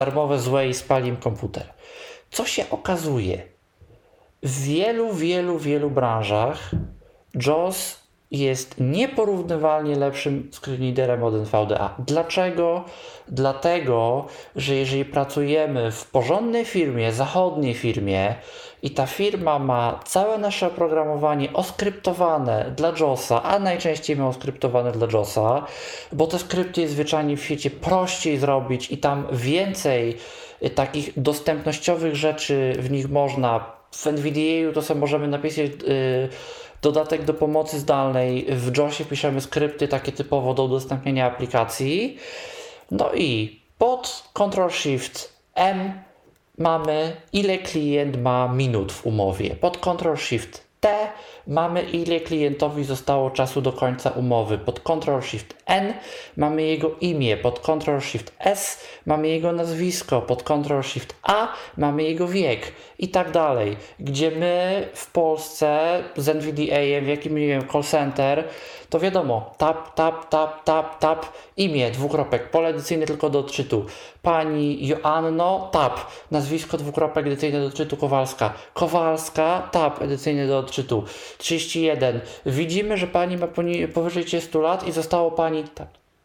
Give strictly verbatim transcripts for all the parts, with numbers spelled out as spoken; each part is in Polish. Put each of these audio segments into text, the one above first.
darmowe złe i spali im komputer. Co się okazuje? W wielu, wielu, wielu branżach JAWS jest nieporównywalnie lepszym screenreaderem od N V D A. Dlaczego? Dlatego, że jeżeli pracujemy w porządnej firmie, zachodniej firmie i ta firma ma całe nasze oprogramowanie oskryptowane dla JAWSa, a najczęściej ma oskryptowane dla JAWSa, bo te skrypty jest zwyczajnie w świecie prościej zrobić i tam więcej takich dostępnościowych rzeczy w nich można. W N V D A to sobie możemy napisać yy, dodatek do pomocy zdalnej. W JAWSie piszemy skrypty takie typowo do udostępnienia aplikacji. No i pod Ctrl-Shift-M mamy ile klient ma minut w umowie. Pod Ctrl-Shift-T mamy ile klientowi zostało czasu do końca umowy. Pod Ctrl-Shift-N mamy jego imię. Pod Ctrl-Shift-S mamy jego nazwisko. Pod Ctrl-Shift-A mamy jego wiek i tak dalej. Gdzie my w Polsce z N V D A-em, w jakim, nie wiem, call center, to wiadomo, tap, tap, tap, tap, tap, imię, dwukropek, pole edycyjne tylko do odczytu. Pani Joanno, tap, nazwisko, dwukropek, edycyjne do odczytu, Kowalska. Kowalska, tap, edycyjny do odczytu. trzydzieści jeden. Widzimy, że pani ma powyżej trzydziestu lat i zostało pani, tap.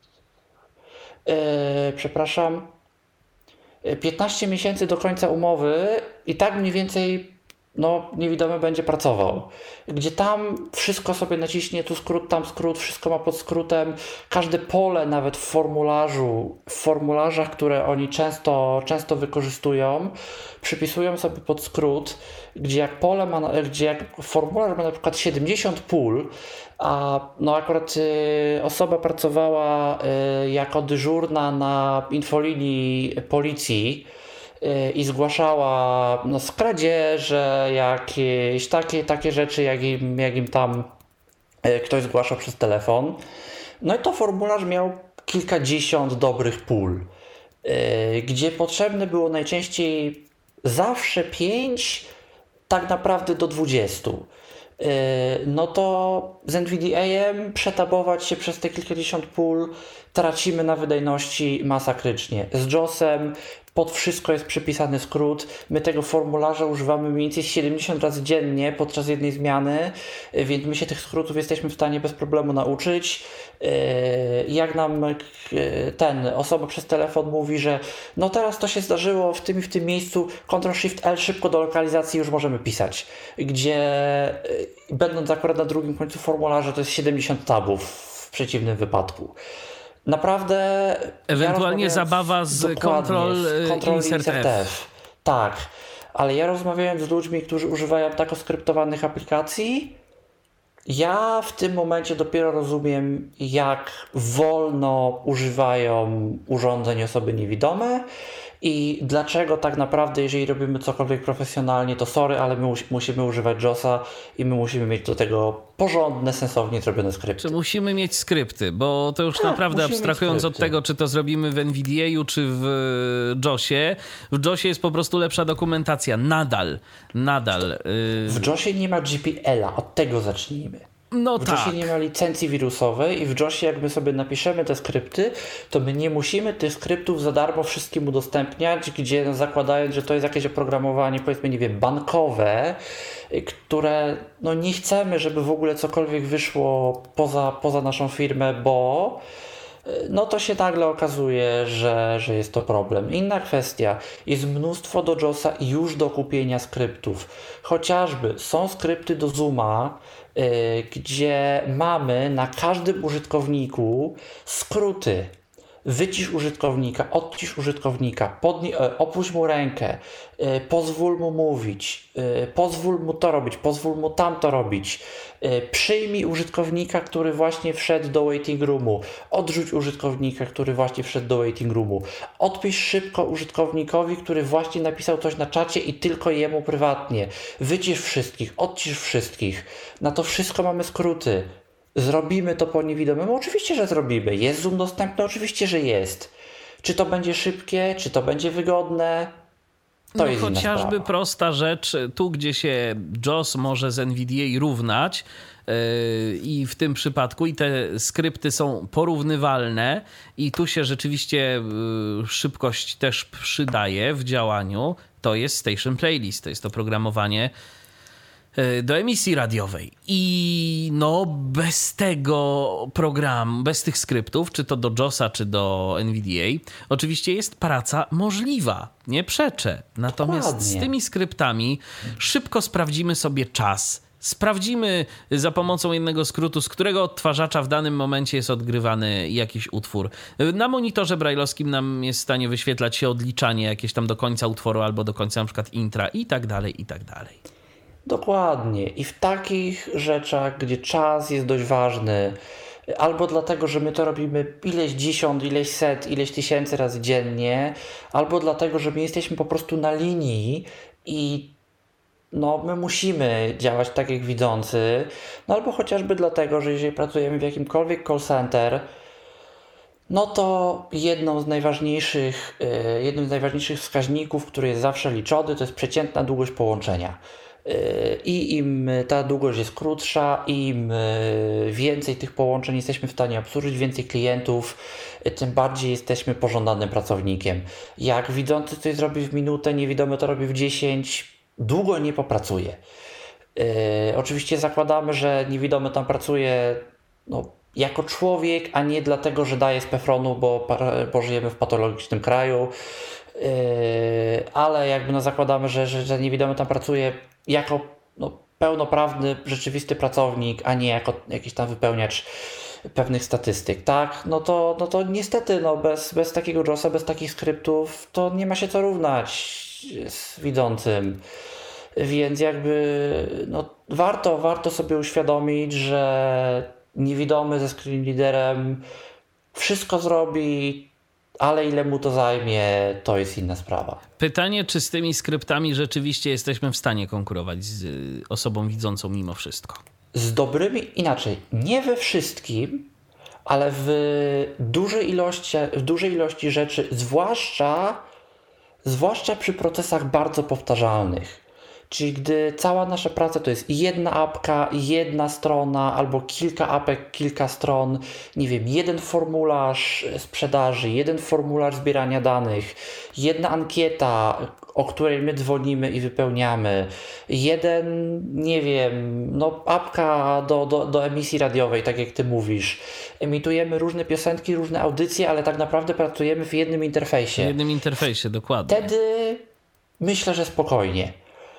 Yy, przepraszam, piętnaście miesięcy do końca umowy i tak mniej więcej no niewidomy będzie pracował. Gdzie tam wszystko sobie naciśnie, tu skrót, tam skrót, wszystko ma pod skrótem. Każde pole nawet w formularzu, w formularzach, które oni często, często wykorzystują, przypisują sobie pod skrót, gdzie jak pole ma, gdzie jak formularz ma na przykład siedemdziesiąt pól, a no akurat y, osoba pracowała y, jako dyżurna na infolinii policji i zgłaszała no, skradzieże, jakieś takie, takie rzeczy, jak im, jak im tam ktoś zgłaszał przez telefon. No i to formularz miał kilkadziesiąt dobrych pól, gdzie potrzebne było najczęściej zawsze pięć, tak naprawdę do dwudziestu. No to z N V D A-em przetabować się przez te kilkadziesiąt pól tracimy na wydajności masakrycznie. Z JAWS-em pod wszystko jest przypisany skrót. My tego formularza używamy mniej więcej siedemdziesiąt razy dziennie podczas jednej zmiany, więc my się tych skrótów jesteśmy w stanie bez problemu nauczyć. Jak nam ten osoba przez telefon mówi, że no teraz to się zdarzyło w tym i w tym miejscu, Ctrl-Shift-L szybko do lokalizacji już możemy pisać. Gdzie będąc akurat na drugim końcu formularza to jest siedemdziesiąt tabów w przeciwnym wypadku. Naprawdę. Ewentualnie ja zabawa z Ctrl, Ctrl Insert F. F. Tak, ale ja rozmawiając z ludźmi, którzy używają tak oskryptowanych aplikacji, ja w tym momencie dopiero rozumiem, jak wolno używają urządzeń osoby niewidome i dlaczego tak naprawdę, jeżeli robimy cokolwiek profesjonalnie, to sorry, ale my musimy używać JAWSa i my musimy mieć do tego porządne, sensownie zrobione skrypty. Czy musimy mieć skrypty, bo to już tak, naprawdę abstrahując od tego, czy to zrobimy w N V D A-u, czy w JAWSie, w JAWSie jest po prostu lepsza dokumentacja. Nadal, nadal. Yy... W JAWSie nie ma G P L-a, od tego zacznijmy. No w tak. JAWSie nie ma licencji wirusowej i w JAWSie jak my sobie napiszemy te skrypty, to my nie musimy tych skryptów za darmo wszystkim udostępniać, gdzie no, zakładając, że to jest jakieś oprogramowanie, powiedzmy, nie wiem, bankowe, które no nie chcemy, żeby w ogóle cokolwiek wyszło poza, poza naszą firmę, bo no to się nagle okazuje, że, że jest to problem. Inna kwestia, jest mnóstwo do JAWSa już do kupienia skryptów. Chociażby są skrypty do Zooma, yy, gdzie mamy na każdym użytkowniku skróty. Wycisz użytkownika, odcisz użytkownika, podni- opuść mu rękę, yy, pozwól mu mówić, yy, pozwól mu to robić, pozwól mu tamto robić, yy, przyjmij użytkownika, który właśnie wszedł do waiting roomu, odrzuć użytkownika, który właśnie wszedł do waiting roomu, odpisz szybko użytkownikowi, który właśnie napisał coś na czacie i tylko jemu prywatnie, wycisz wszystkich, odcisz wszystkich. Na to wszystko mamy skróty. Zrobimy to po niewidomym? Oczywiście, że zrobimy. Jest Zoom dostępny? Oczywiście, że jest. Czy to będzie szybkie? Czy to będzie wygodne? To no jest chociażby sprawa. prosta rzecz, tu gdzie się J O S może z N V D A równać yy, i w tym przypadku i te skrypty są porównywalne i tu się rzeczywiście yy, szybkość też przydaje w działaniu, to jest Station Playlist, to jest to programowanie do emisji radiowej. I no bez tego programu, bez tych skryptów, czy to do J O S a, czy do N V D A, oczywiście jest praca możliwa, nie przeczę. Natomiast Dokładnie. z tymi skryptami szybko sprawdzimy sobie czas. Sprawdzimy za pomocą jednego skrótu, z którego odtwarzacza w danym momencie jest odgrywany jakiś utwór. Na monitorze brajlowskim nam jest w stanie wyświetlać się odliczanie jakieś tam do końca utworu albo do końca na przykład intra i tak dalej, i tak dalej. Dokładnie. I w takich rzeczach, gdzie czas jest dość ważny, albo dlatego, że my to robimy ileś dziesiąt, ileś set, ileś tysięcy razy dziennie, albo dlatego, że my jesteśmy po prostu na linii i no, my musimy działać tak jak widzący, no albo chociażby dlatego, że jeżeli pracujemy w jakimkolwiek call center, no to jedną z najważniejszych, yy, jednym z najważniejszych wskaźników, który jest zawsze liczony, to jest przeciętna długość połączenia. I im ta długość jest krótsza, im więcej tych połączeń jesteśmy w stanie obsłużyć, więcej klientów, tym bardziej jesteśmy pożądanym pracownikiem. Jak widzący coś zrobi w minutę, niewidomy to robi w dziesięć, długo nie popracuje. Yy, oczywiście zakładamy, że niewidomy tam pracuje no, jako człowiek, a nie dlatego, że daje z pefronu, bo, bo żyjemy w patologicznym kraju. Yy, ale jakby no zakładamy, że, że, że niewidomy tam pracuje jako no, pełnoprawny, rzeczywisty pracownik, a nie jako jakiś tam wypełniacz pewnych statystyk, tak? No to, no to niestety no, bez, bez takiego J O S a, bez takich skryptów to nie ma się co równać z widzącym. Więc jakby no, warto, warto sobie uświadomić, że niewidomy ze screen readerem wszystko zrobi, ale ile mu to zajmie, to jest inna sprawa. Pytanie, czy z tymi skryptami rzeczywiście jesteśmy w stanie konkurować z osobą widzącą mimo wszystko? Z dobrymi, inaczej, nie we wszystkim, ale w dużej ilości, w dużej ilości rzeczy, zwłaszcza, zwłaszcza przy procesach bardzo powtarzalnych. Czyli gdy cała nasza praca to jest jedna apka, jedna strona albo kilka apek, kilka stron, nie wiem, jeden formularz sprzedaży, jeden formularz zbierania danych, jedna ankieta, o której my dzwonimy i wypełniamy, jeden, nie wiem, no apka do, do, do emisji radiowej, tak jak ty mówisz. Emitujemy różne piosenki, różne audycje, ale tak naprawdę pracujemy w jednym interfejsie. W jednym interfejsie, dokładnie. Wtedy myślę, że spokojnie.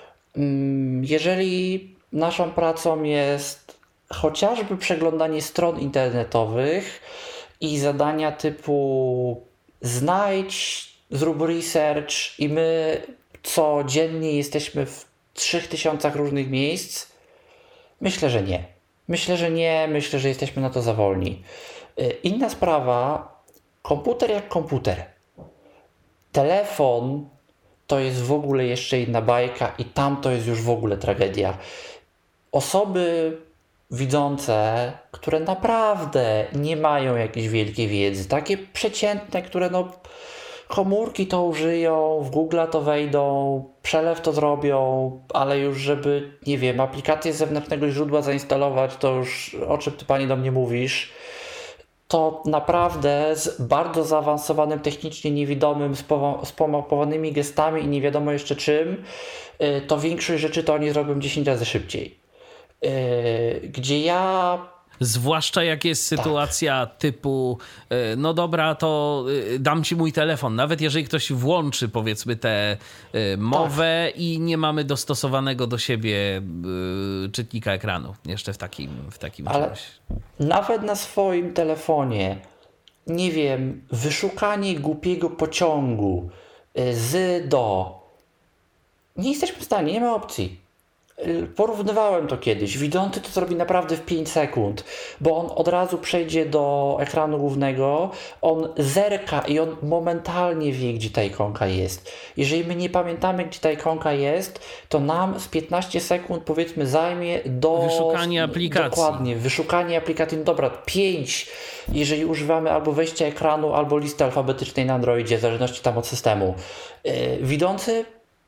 Jeżeli naszą pracą jest chociażby przeglądanie stron internetowych i zadania typu znajdź, zrób research i my codziennie jesteśmy w trzech tysiącach różnych miejsc, myślę, że nie. Myślę, że nie. Myślę, że jesteśmy na to za wolni. Inna sprawa, komputer jak komputer. Telefon to jest w ogóle jeszcze inna bajka i tam to jest już w ogóle tragedia. Osoby widzące, które naprawdę nie mają jakiejś wielkiej wiedzy, takie przeciętne, które no komórki to użyją, w Google'a to wejdą, przelew to zrobią, ale już żeby, nie wiem, aplikację z zewnętrznego źródła zainstalować, to już o czym ty, Pani, do mnie mówisz, to naprawdę z bardzo zaawansowanym technicznie niewidomym, z pomapowanymi gestami i nie wiadomo jeszcze czym, to większość rzeczy to oni zrobią dziesięć razy szybciej. Gdzie ja... Zwłaszcza jak jest sytuacja tak. typu, no dobra, to dam ci mój telefon. Nawet jeżeli ktoś włączy, powiedzmy, tę mowę tak. i nie mamy dostosowanego do siebie czytnika ekranu. Jeszcze w takim, w takim Ale czymś. Nawet na swoim telefonie, nie wiem, wyszukanie głupiego pociągu z do. Nie jesteśmy w stanie, nie ma opcji. Porównywałem to kiedyś. Widzący to zrobi naprawdę w pięć sekund, bo on od razu przejdzie do ekranu głównego, on zerka i on momentalnie wie, gdzie ta ikonka jest. Jeżeli my nie pamiętamy, gdzie ta ikonka jest, to nam z piętnaście sekund, powiedzmy, zajmie do... Wyszukanie aplikacji. Dokładnie, wyszukanie aplikacji. No dobra, pięć, jeżeli używamy albo wejścia ekranu, albo listy alfabetycznej na Androidzie, w zależności tam od systemu. Yy, widzący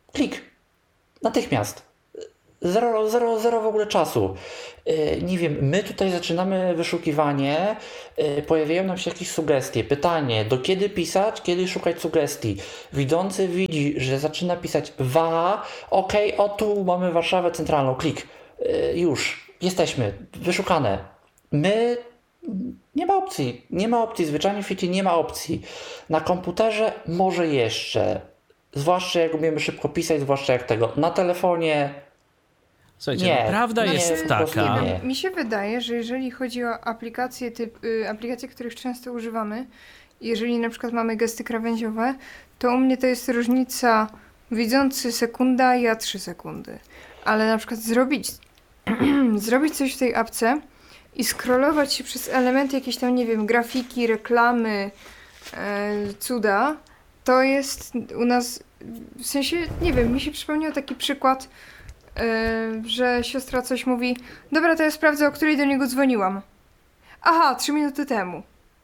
Klik. Natychmiast. Zero, zero, zero w ogóle czasu. Nie wiem, my tutaj zaczynamy wyszukiwanie, pojawiają nam się jakieś sugestie, pytanie, do kiedy pisać, kiedy szukać sugestii. Widzący widzi, że zaczyna pisać wa, okej, okay, o tu mamy Warszawę Centralną, klik. Już, jesteśmy, wyszukane. My, nie ma opcji, nie ma opcji, zwyczajnie w świecie nie ma opcji. Na komputerze może jeszcze, zwłaszcza jak umiemy szybko pisać, zwłaszcza jak tego, na telefonie. Słuchajcie, nie, no, prawda nie, jest po prostu taka. nie. Mi się wydaje, że jeżeli chodzi o aplikacje, typ, y, aplikacje, których często używamy, jeżeli na przykład mamy gesty krawędziowe, to u mnie to jest różnica widzący sekunda, ja trzy sekundy. Ale na przykład zrobić, zrobić coś w tej apce i scrollować się przez elementy jakieś tam, nie wiem, grafiki, reklamy, e, cuda, to jest u nas, w sensie, nie wiem, mi się przypomniał taki przykład, Yy, że siostra coś mówi, dobra, to ja sprawdzę, o której do niego dzwoniłam. Aha, trzy minuty temu.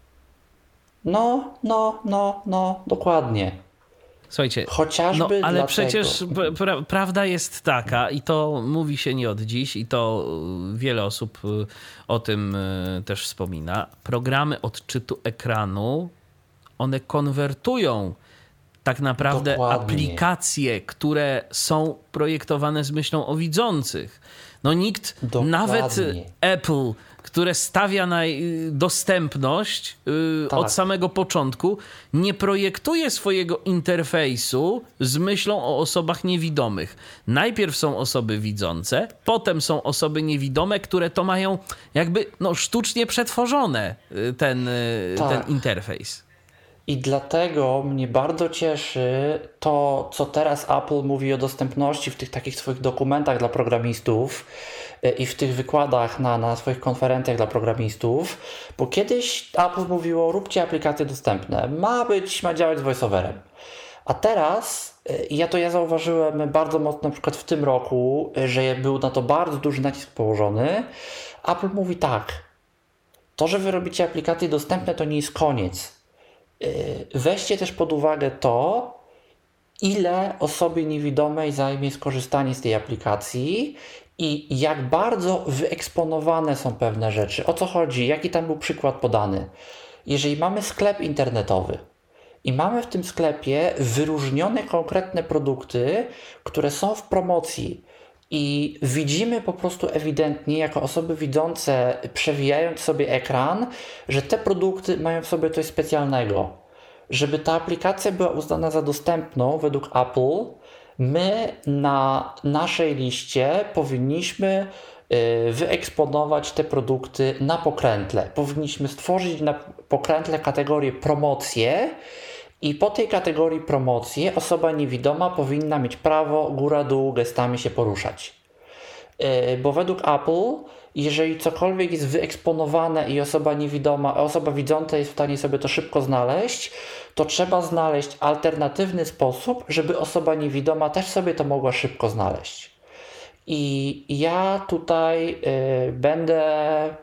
No, no, no, no, dokładnie. Słuchajcie, Chociażby no ale dlatego. przecież pra, prawda jest taka i to mówi się nie od dziś i to wiele osób o tym też wspomina. Programy odczytu ekranu, one konwertują tak naprawdę Dokładnie. aplikacje, które są projektowane z myślą o widzących. No nikt, Dokładnie. nawet Apple, które stawia na dostępność yy, Tak. od samego początku, nie projektuje swojego interfejsu z myślą o osobach niewidomych. Najpierw są osoby widzące, potem są osoby niewidome, które to mają jakby no, sztucznie przetworzone, ten, Tak. ten interfejs. I dlatego mnie bardzo cieszy to, co teraz Apple mówi o dostępności w tych takich swoich dokumentach dla programistów i w tych wykładach na, na swoich konferencjach dla programistów, bo kiedyś Apple mówiło, róbcie aplikacje dostępne, ma być, ma działać z voiceoverem. A teraz, i ja to ja zauważyłem bardzo mocno na przykład w tym roku, że był na to bardzo duży nacisk położony, Apple mówi tak, to, że wy robicie aplikacje dostępne, to nie jest koniec. Weźcie też pod uwagę to, ile osobie niewidomej zajmie skorzystanie z tej aplikacji i jak bardzo wyeksponowane są pewne rzeczy. O co chodzi? Jaki tam był przykład podany? Jeżeli mamy sklep internetowy i mamy w tym sklepie wyróżnione konkretne produkty, które są w promocji i widzimy po prostu ewidentnie, jako osoby widzące, przewijając sobie ekran, że te produkty mają w sobie coś specjalnego. Żeby ta aplikacja była uznana za dostępną według Apple, my na naszej liście powinniśmy wyeksponować te produkty na pokrętle. Powinniśmy stworzyć na pokrętle kategorię promocje i po tej kategorii promocje osoba niewidoma powinna mieć prawo góra-dół gestami się poruszać. Bo według Apple, jeżeli cokolwiek jest wyeksponowane i osoba niewidoma, osoba widząca jest w stanie sobie to szybko znaleźć, to trzeba znaleźć alternatywny sposób, żeby osoba niewidoma też sobie to mogła szybko znaleźć. I ja tutaj y, będę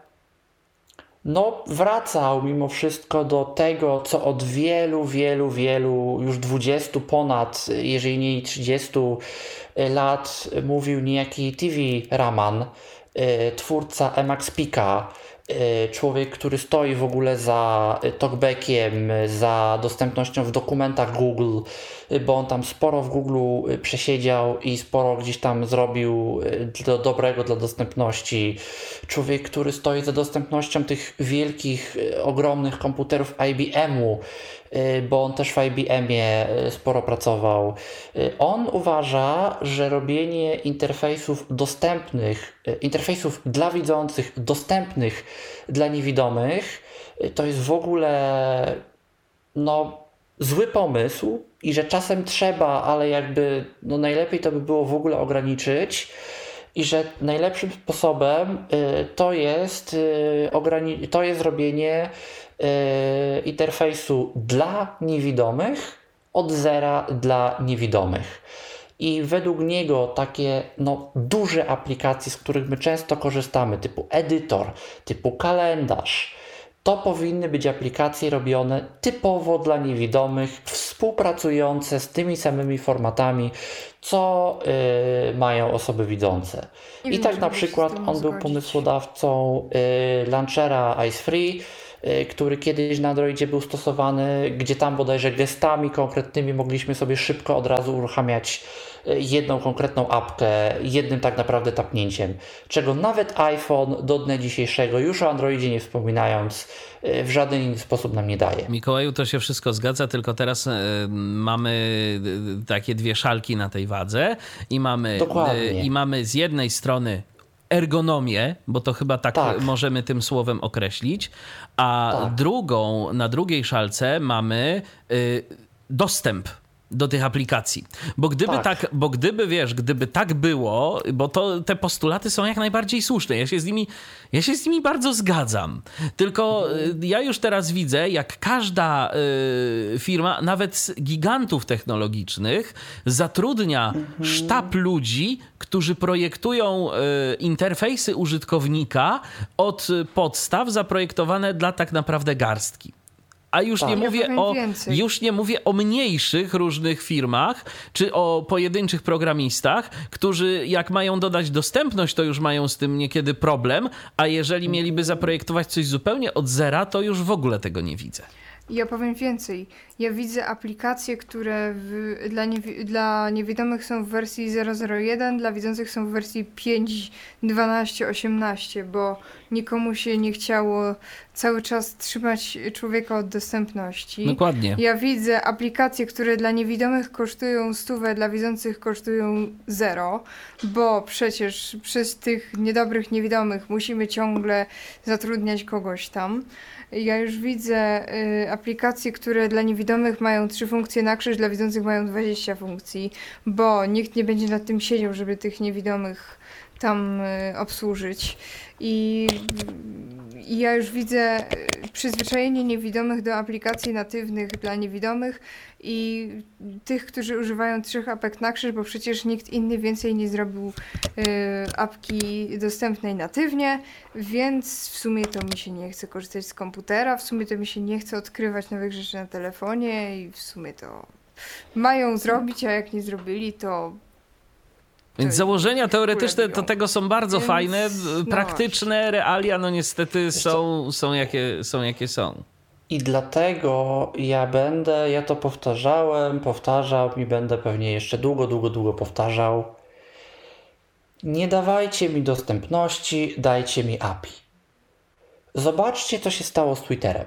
no, wracał mimo wszystko do tego, co od wielu, wielu, wielu, już dwudziestu ponad, jeżeli nie trzydziestu lat mówił niejaki T V Raman, twórca Emacspeaka, człowiek, który stoi w ogóle za talkbackiem, za dostępnością w dokumentach Google, bo on tam sporo w Google przesiedział i sporo gdzieś tam zrobił do dobrego dla dostępności. Człowiek, który stoi za dostępnością tych wielkich, ogromnych komputerów I B M-u, bo on też w I B M-ie sporo pracował. On uważa, że robienie interfejsów dostępnych, interfejsów dla widzących, dostępnych dla niewidomych, to jest w ogóle no, zły pomysł i że czasem trzeba, ale jakby no, najlepiej to by było w ogóle ograniczyć. I że najlepszym sposobem y, to jest y, ograni- to jest robienie y, interfejsu dla niewidomych od zera dla niewidomych. I według niego takie no, duże aplikacje, z których my często korzystamy, typu edytor, typu kalendarz, to powinny być aplikacje robione typowo dla niewidomych, współpracujące z tymi samymi formatami, co y, mają osoby widzące. Nie I wiem, tak czy na mogę się przykład z tym on był zgodzić. pomysłodawcą y, launchera Ice Free, y, który kiedyś na Androidzie był stosowany, gdzie tam bodajże gestami konkretnymi mogliśmy sobie szybko od razu uruchamiać jedną konkretną apkę, jednym tak naprawdę tapnięciem, czego nawet iPhone do dnia dzisiejszego, już o Androidzie nie wspominając, w żaden inny sposób nam nie daje. Mikołaju, to się wszystko zgadza, tylko teraz y, mamy y, takie dwie szalki na tej wadze i mamy, y, i mamy z jednej strony ergonomię, bo to chyba tak, tak możemy tym słowem określić, a tak. drugą, na drugiej szalce mamy y, dostęp do tych aplikacji. Bo gdyby tak. tak, bo gdyby, wiesz, gdyby tak było, bo to te postulaty są jak najbardziej słuszne. Ja się z nimi, ja się z nimi bardzo zgadzam. Tylko mhm. ja już teraz widzę, jak każda y, firma, nawet z gigantów technologicznych, zatrudnia mhm. sztab ludzi, którzy projektują y, interfejsy użytkownika od podstaw zaprojektowane dla tak naprawdę garstki. A już, tak. nie mówię ja o, już nie mówię o mniejszych różnych firmach, czy o pojedynczych programistach, którzy jak mają dodać dostępność, to już mają z tym niekiedy problem, a jeżeli mieliby zaprojektować coś zupełnie od zera, to już w ogóle tego nie widzę. Ja powiem więcej. Ja widzę aplikacje, które w, dla, niewi- dla niewidomych są w wersji zero zero jeden, dla widzących są w wersji pięć, dwanaście, osiemnaście, bo nikomu się nie chciało cały czas trzymać człowieka od dostępności. Dokładnie. Ja widzę aplikacje, które dla niewidomych kosztują stówę, dla widzących kosztują zero, bo przecież przez tych niedobrych niewidomych musimy ciągle zatrudniać kogoś tam. Ja już widzę y, aplikacje, które dla niewidomych mają trzy funkcje na krzyż, dla widzących mają dwadzieścia funkcji, bo nikt nie będzie nad tym siedział, żeby tych niewidomych tam y, obsłużyć. I, I ja już widzę y, przyzwyczajenie niewidomych do aplikacji natywnych dla niewidomych i tych, którzy używają trzech apek na krzyż, bo przecież nikt inny więcej nie zrobił y, apki dostępnej natywnie, więc w sumie to mi się nie chce korzystać z komputera, w sumie to mi się nie chce odkrywać nowych rzeczy na telefonie i w sumie to mają zrobić, a jak nie zrobili, to Więc założenia teoretyczne to tego są bardzo Więc, fajne, no praktyczne realia no niestety są, są, jakie, są jakie są. I dlatego ja będę, ja to powtarzałem, powtarzam i będę pewnie jeszcze długo, długo, długo powtarzał. Nie dawajcie mi dostępności, dajcie mi A P I. Zobaczcie, co się stało z Twitterem.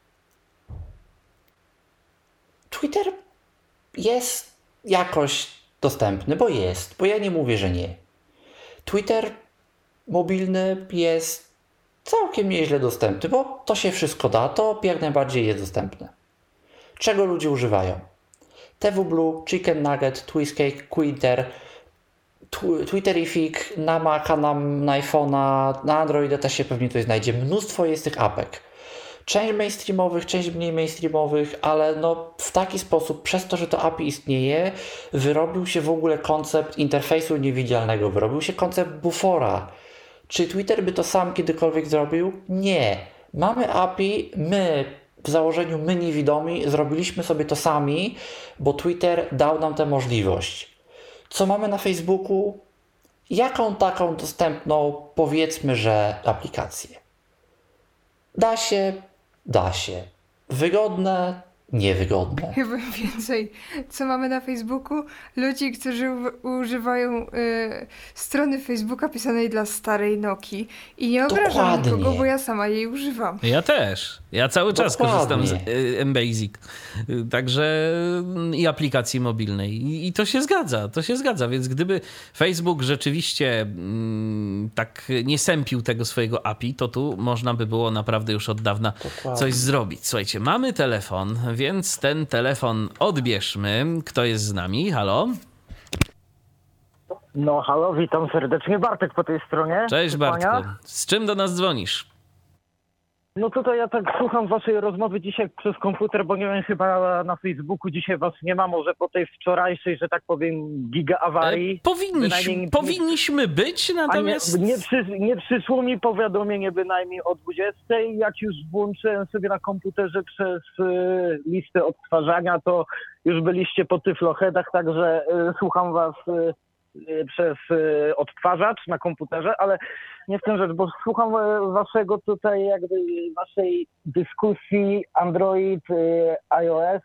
Twitter jest jakoś dostępny, bo jest, bo ja nie mówię, że nie. Twitter mobilny jest całkiem nieźle dostępny, bo to się wszystko da, to jak najbardziej jest dostępne. Czego ludzie używają? T W Blue, Chicken Nugget, Twistcake, Twitter, Twitterific, na Maca, na, na iPhone'a, na Androida też się pewnie coś znajdzie. Mnóstwo jest tych apek. Część mainstreamowych, część mniej mainstreamowych, ale no w taki sposób, przez to, że to A P I istnieje, wyrobił się w ogóle koncept interfejsu niewidzialnego, wyrobił się koncept bufora. Czy Twitter by to sam kiedykolwiek zrobił? Nie. Mamy A P I, my w założeniu my niewidomi zrobiliśmy sobie to sami, bo Twitter dał nam tę możliwość. Co mamy na Facebooku? Jaką taką dostępną, powiedzmy, że aplikację? Da się, da się. Wygodne, niewygodne. Chyba więcej. Co mamy na Facebooku? Ludzi, którzy u- używają y, strony Facebooka pisanej dla starej Nokii. I nie obrażam Dokładnie. nikogo, bo ja sama jej używam. Ja też. Ja cały czas Dokładnie. korzystam z y, M-Basic. Y, Także y, i aplikacji mobilnej. I, I to się zgadza. To się zgadza. Więc gdyby Facebook rzeczywiście mm, tak nie sępił tego swojego A P I, to tu można by było naprawdę już od dawna Dokładnie. coś zrobić. Słuchajcie, mamy telefon, więc ten telefon odbierzmy. Kto jest z nami? Halo? No halo, witam serdecznie. Bartek po tej stronie. Cześć Bartku. Z czym do nas dzwonisz? No tutaj ja tak słucham waszej rozmowy dzisiaj przez komputer, bo nie wiem, chyba na Facebooku dzisiaj was nie ma, może po tej wczorajszej, że tak powiem, giga awarii. E, powinniś, Bynajmniej nie- powinniśmy być, A nie, natomiast... nie, przy, nie przyszło mi powiadomienie bynajmniej o dwudziestej. Jak już włączyłem sobie na komputerze przez y, listę odtwarzania, to już byliście po tyfloheadach, także y, słucham was y, y, przez y, odtwarzacz na komputerze, ale nie w tym rzecz, bo słucham y, waszego tutaj jakby waszej dyskusji Android, y, iOS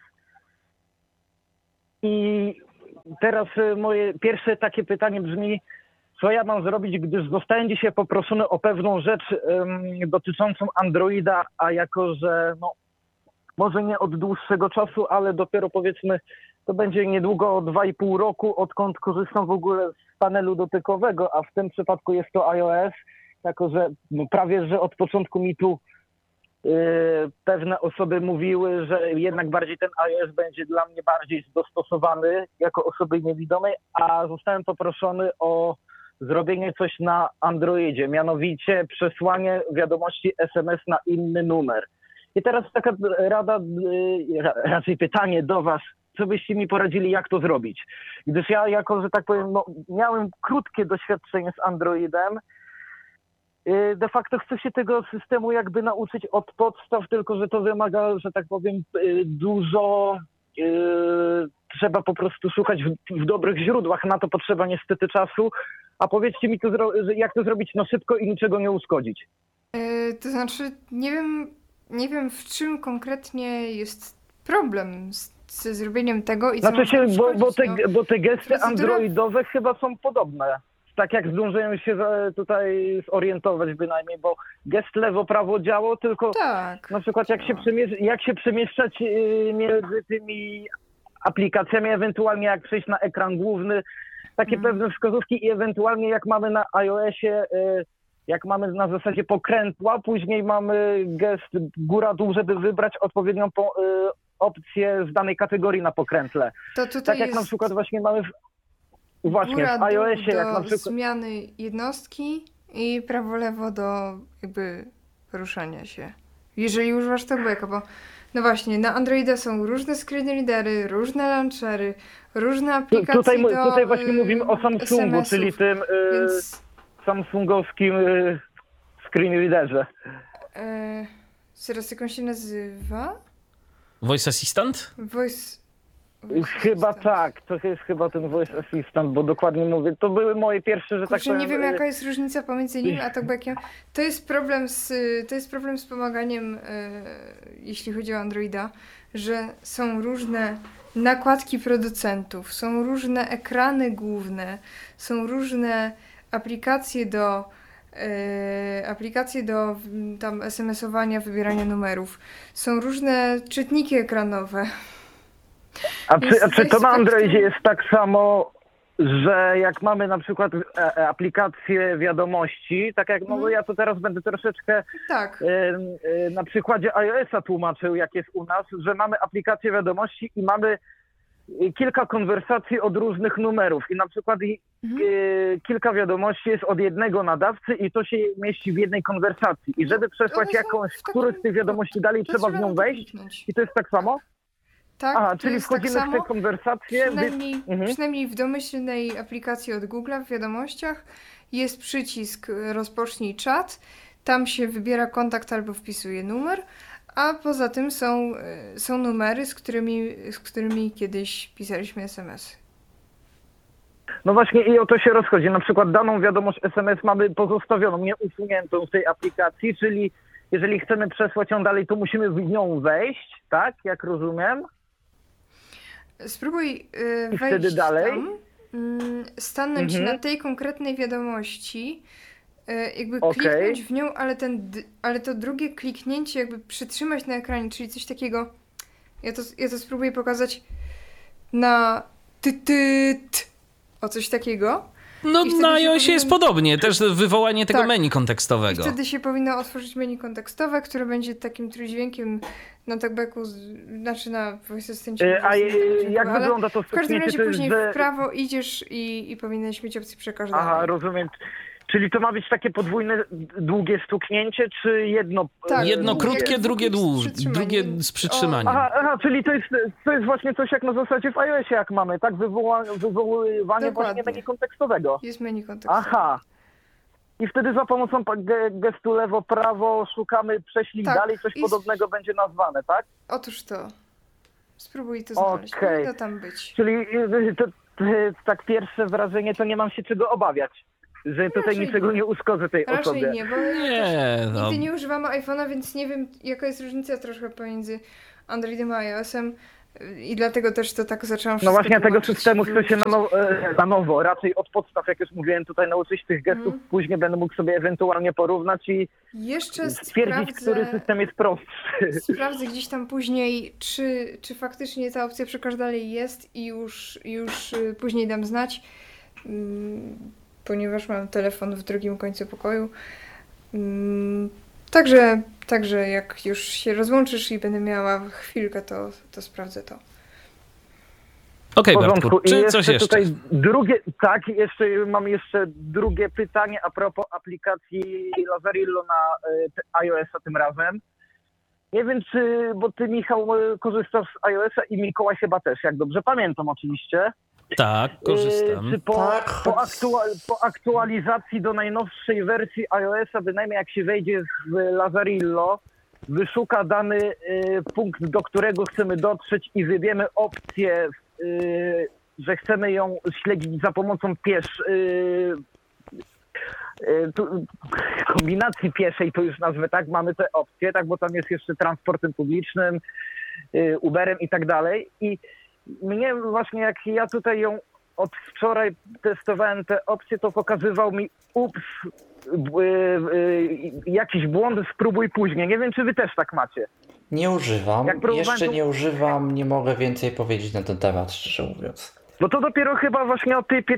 i teraz y, moje pierwsze takie pytanie brzmi, co ja mam zrobić, gdyż zostałem dzisiaj poproszony o pewną rzecz um, dotyczącą Androida, a jako, że no, może nie od dłuższego czasu, ale dopiero powiedzmy, to będzie niedługo dwa i pół roku, odkąd korzystam w ogóle z panelu dotykowego, a w tym przypadku jest to iOS, jako że no, prawie, że od początku mi tu yy, pewne osoby mówiły, że jednak bardziej ten iOS będzie dla mnie bardziej dostosowany jako osoby niewidomej, a zostałem poproszony o zrobienie coś na Androidzie, mianowicie przesłanie wiadomości S M S na inny numer. I teraz taka rada, raczej pytanie do was, co byście mi poradzili, jak to zrobić? Gdyż ja jako, że tak powiem, no, miałem krótkie doświadczenie z Androidem, de facto chcę się tego systemu jakby nauczyć od podstaw, tylko że to wymaga, że tak powiem, dużo... Yy, trzeba po prostu szukać w, w dobrych źródłach, na to potrzeba niestety czasu. A powiedzcie mi, to zro- jak to zrobić no szybko i niczego nie uszkodzić. Yy, to znaczy, nie wiem, nie wiem w czym konkretnie jest problem z, ze zrobieniem tego i co Znaczy się, można bo, bo, te, uszkodzić, no. bo te gesty Procedura- androidowe chyba są podobne. Tak jak zdążyłem się za- tutaj zorientować bynajmniej, bo gest lewo-prawo działo, tylko Tak. na przykład jak się, przemiesz- jak się przemieszczać yy, między tymi aplikacjami, ewentualnie jak przejść na ekran główny, takie Mhm. pewne wskazówki i ewentualnie jak mamy na iOSie, yy, jak mamy na zasadzie pokrętła, później mamy gest góra-dół, żeby wybrać odpowiednią po, yy, opcję z danej kategorii na pokrętle. To tutaj Tak jak jest na przykład właśnie mamy w, właśnie góra, w dół iOSie, do jak na przykład... zmiany jednostki i prawo-lewo do jakby poruszania się. Jeżeli używasz talkbacka, bo no właśnie, na Androida są różne screenreadery, różne launchery, różne aplikacje Tutaj, mu- do tutaj właśnie y, mówimy o Samsungu, S M S-ów, czyli tym y, Więc samsungowskim y, screenreaderze. e, zaraz jak on się nazywa? Voice Assistant? Voice... voice Chyba Assistant. tak, to jest chyba ten Voice Assistant, bo dokładnie mówię, to były moje pierwsze, że tak Kurczę, powiem... nie wiem y, jaka jest różnica pomiędzy nim a talkbackiem. To jest problem z, to jest problem z pomaganiem, e, jeśli chodzi o Androida, że są różne nakładki producentów, są różne ekrany główne, są różne aplikacje do e, aplikacje do mm, tam es em esowania, wybierania numerów. Są różne czytniki ekranowe. A czy, jest a czy to coś na spektrum- Androidzie jest tak samo, że jak mamy na przykład e, e, aplikację wiadomości, tak jak no Mhm. ja to teraz będę troszeczkę Tak. e, e, na przykładzie iOS-a tłumaczył, jak jest u nas, że mamy aplikację wiadomości i mamy e, kilka konwersacji od różnych numerów i na przykład i, Mhm. e, kilka wiadomości jest od jednego nadawcy i to się mieści w jednej konwersacji i żeby przesłać One są jakąś, w takim- którąś z tych wiadomości dalej, To trzeba w na nią to wejść kliknąć. i to jest tak samo? Tak, Aha, to czyli jest tak wchodzimy w samo. te konwersacje. wy- Przynajmniej, Mhm. przynajmniej w domyślnej aplikacji od Google'a w wiadomościach jest przycisk e, rozpocznij czat, tam się wybiera kontakt albo wpisuje numer, a poza tym są, e, są numery, z którymi, z którymi kiedyś pisaliśmy es em esy. No właśnie i o to się rozchodzi. Na przykład daną wiadomość es em es mamy pozostawioną, nieusuniętą w tej aplikacji, czyli jeżeli chcemy przesłać ją dalej, to musimy w nią wejść, tak? Jak rozumiem. Spróbuj e, I wejść wtedy dalej? tam, mm, stanąć Mhm. na tej konkretnej wiadomości, e, jakby Okej. kliknąć w nią, ale, ten, d- ale to drugie kliknięcie jakby przytrzymać na ekranie, czyli coś takiego, ja to, ja to spróbuję pokazać na ty, ty, t, o coś takiego. No I wtedy na się iOSie jest powinien- podobnie, też wywołanie tego Tak. menu I kontekstowego. wtedy się powinno otworzyć menu kontekstowe, które będzie takim trójdźwiękiem na talkbacku, z- znaczy na voice asystencie. E, A może z innego e, dźwięku, jak ale wygląda to w każdym wstrzymnięcie? razie To jest, później że... w prawo idziesz i, i powinieneś mieć opcję przekaż Aha, dalej. rozumiem. Czyli to ma być takie podwójne, długie stuknięcie, czy jedno? Tak, Jedno długie, krótkie, drugie długie z dłuższe, przytrzymaniem. drugie z przytrzymaniem. Aha, aha, czyli to jest, to jest właśnie coś jak na zasadzie w iOSie jak mamy, tak? Wywoła, wywoływanie właśnie Dokładnie. menu kontekstowego. Jest menu kontekstowe. Aha. I wtedy za pomocą pa- ge- gestu lewo-prawo szukamy, prześlij Tak. dalej, coś I- podobnego będzie nazwane, tak? Otóż to. Spróbuj to znaleźć. Okej. Powinno tam być. Czyli y, to, to, tak pierwsze wrażenie, to nie mam się czego obawiać, że tutaj Raczej niczego nie. nie uszkodzę tej Raczej osobie. nie, bo ja Nie, też no. nigdy nie używamy iPhone'a, więc nie wiem, jaka jest różnica troszkę pomiędzy Androidem a iOS-em i dlatego też to tak zaczęłam No wszystko właśnie tego tłumaczyć, systemu chcę się na, włączyć. now, e, na nowo, raczej od podstaw, jak już mówiłem, tutaj nauczyć tych gestów, Mhm. później będę mógł sobie ewentualnie porównać i Jeszcze stwierdzić, który sprawdzę, system jest prostszy. sprawdzę gdzieś tam później, czy, czy faktycznie ta opcja przy każdej dalej jest i już, już y, później dam znać, mm, ponieważ mam telefon w drugim końcu pokoju. Mm, Także, także jak już się rozłączysz i będę miała chwilkę, to, to sprawdzę to. Okej, W Bartku, porządku. I czy jeszcze coś jeszcze? tutaj drugie, tak, jeszcze mam jeszcze drugie pytanie a propos aplikacji Lazarillo na y, te- iOS-a tym razem. Nie wiem, czy, bo ty, Michał, y, korzystasz z iOS-a i Mikołaj chyba też, jak dobrze pamiętam oczywiście. Tak, korzystam. Y, Czy po, Tak, po, choć- aktua- po aktualizacji do najnowszej wersji iOS-a, bynajmniej jak się wejdzie z Lazarillo, wyszuka dany y, punkt, do którego chcemy dotrzeć i wybiemy opcję, y, że chcemy ją śledzić za pomocą piesz... Y, y, tu, kombinacji pieszej, to już nazwę tak, mamy te opcje, tak, bo tam jest jeszcze transportem publicznym, y, Uberem i tak dalej. I mnie właśnie, jak ja tutaj ją od wczoraj testowałem te opcje, to pokazywał mi ups, y, y, jakiś błąd, spróbuj później. Nie wiem, czy wy też tak macie. Nie używam, Jak próbowałem, jeszcze to- nie używam, nie mogę więcej powiedzieć na ten temat, szczerze mówiąc. Bo to dopiero chyba właśnie od tej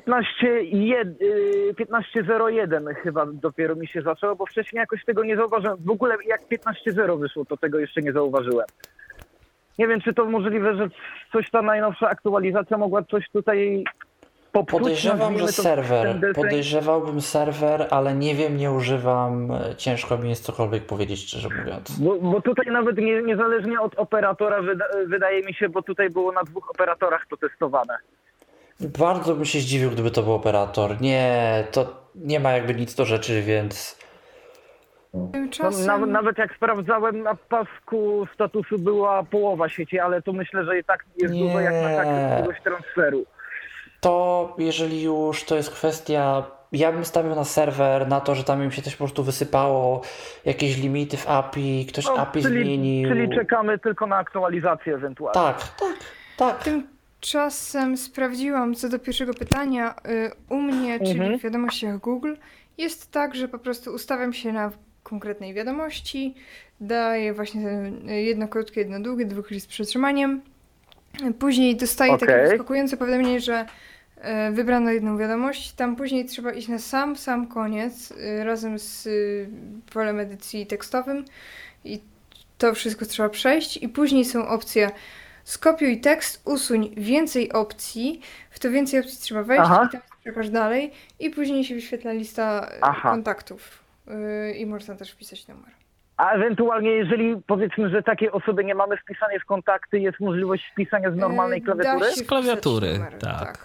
piętnaście zero jeden chyba dopiero mi się zaczęło, bo wcześniej jakoś tego nie zauważyłem. W ogóle jak piętnaście zero wyszło, to tego jeszcze nie zauważyłem. Nie wiem, czy to możliwe, że coś ta najnowsza aktualizacja mogła coś tutaj popsuć. Podejrzewam, że nazwijmy to serwer, ten deseń. podejrzewałbym serwer, ale nie wiem, nie używam, ciężko mi jest cokolwiek powiedzieć, szczerze mówiąc. Bo, bo tutaj nawet nie, niezależnie od operatora wyda, wydaje mi się, bo tutaj było na dwóch operatorach to testowane. Bardzo bym się zdziwił, gdyby to był operator. Nie, to nie ma jakby nic do rzeczy, więc No, Tymczasem... nawet, nawet jak sprawdzałem na pasku statusu była połowa sieci, ale to myślę, że i tak jest Nie. dużo jak na tak jakiegoś transferu. to jeżeli już to jest kwestia, ja bym stawiał na serwer, na to, że tam im się coś po prostu wysypało, jakieś limity w A P I, ktoś No, A P I czyli, zmienił. czyli czekamy tylko na aktualizację ewentualnie. Tak, tak, tak. Tymczasem sprawdziłam co do pierwszego pytania. y, U mnie, czyli Mhm. w wiadomościach Google, jest tak, że po prostu ustawiam się na konkretnej wiadomości, daję właśnie ten jedno krótkie, jedno długie, dwuklik z przytrzymaniem. Później dostaję takie Okej. wyskakujące powiadomienie, że y, wybrano jedną wiadomość. Tam później trzeba iść na sam, sam koniec y, razem z y, polem edycji tekstowym i to wszystko trzeba przejść i później są opcje skopiuj tekst, usuń więcej opcji. W to więcej opcji trzeba wejść Aha. i tam przekaż dalej i później się wyświetla lista y, Aha. kontaktów y, i można też wpisać numer. A ewentualnie, jeżeli powiedzmy, że takiej osoby nie mamy wpisanej w kontakty, jest możliwość wpisania z normalnej Y, klawiatury? da się Z klawiatury, wpisać numer, tak.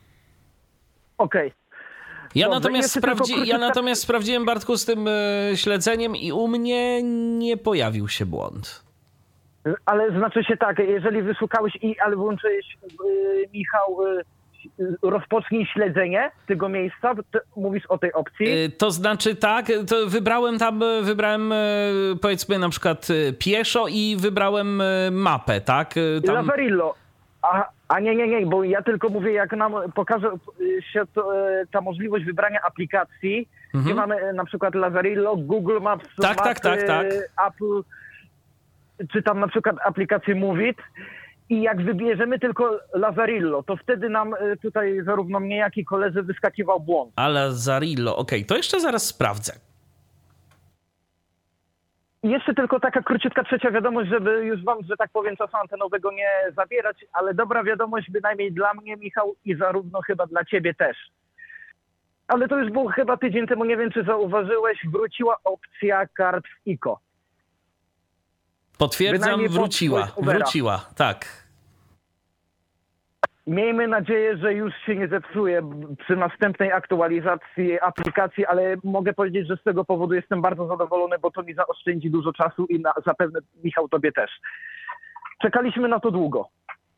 Okej. Ja Dobrze, natomiast, jeszcze tylko sprawdzi, ja króciutka- natomiast sprawdziłem, Bartku, z tym e, śledzeniem i u mnie nie pojawił się błąd. Ale znaczy się tak, jeżeli wyszukałeś i ale włączyłeś, yy, Michał, yy, rozpocznij śledzenie tego miejsca, to mówisz o tej opcji. E, To znaczy tak, to wybrałem tam, e, wybrałem e, powiedzmy na przykład e, pieszo i wybrałem e, mapę, tak? E, Tam... Lazarillo. A, a nie, nie, nie, bo ja tylko mówię, jak nam pokaże y, się to, y, ta możliwość wybrania aplikacji, gdzie mamy y, na przykład Lazarillo, Google Maps, Tak, tak, tak, tak. y, Apple, czy tam na przykład aplikację Movit. I jak wybierzemy tylko Lazarillo, to wtedy nam y, tutaj zarówno mnie, jak i koledze wyskakiwał błąd. Ale Zarillo, okej, to jeszcze zaraz sprawdzę. I jeszcze tylko taka króciutka trzecia wiadomość, żeby już wam, że tak powiem, czasu antenowego nie zabierać, ale dobra wiadomość bynajmniej dla mnie, Michał, i zarówno chyba dla ciebie też. ale to już było chyba tydzień temu, nie wiem czy zauważyłeś, wróciła opcja kart w I K O. Potwierdzam, Bynajmniej pod wróciła, Voice Overa. wróciła, tak. Miejmy nadzieję, że już się nie zepsuje przy następnej aktualizacji aplikacji, ale mogę powiedzieć, że z tego powodu jestem bardzo zadowolony, bo to mi zaoszczędzi dużo czasu i na, zapewne, Michał, tobie też. Czekaliśmy na to długo.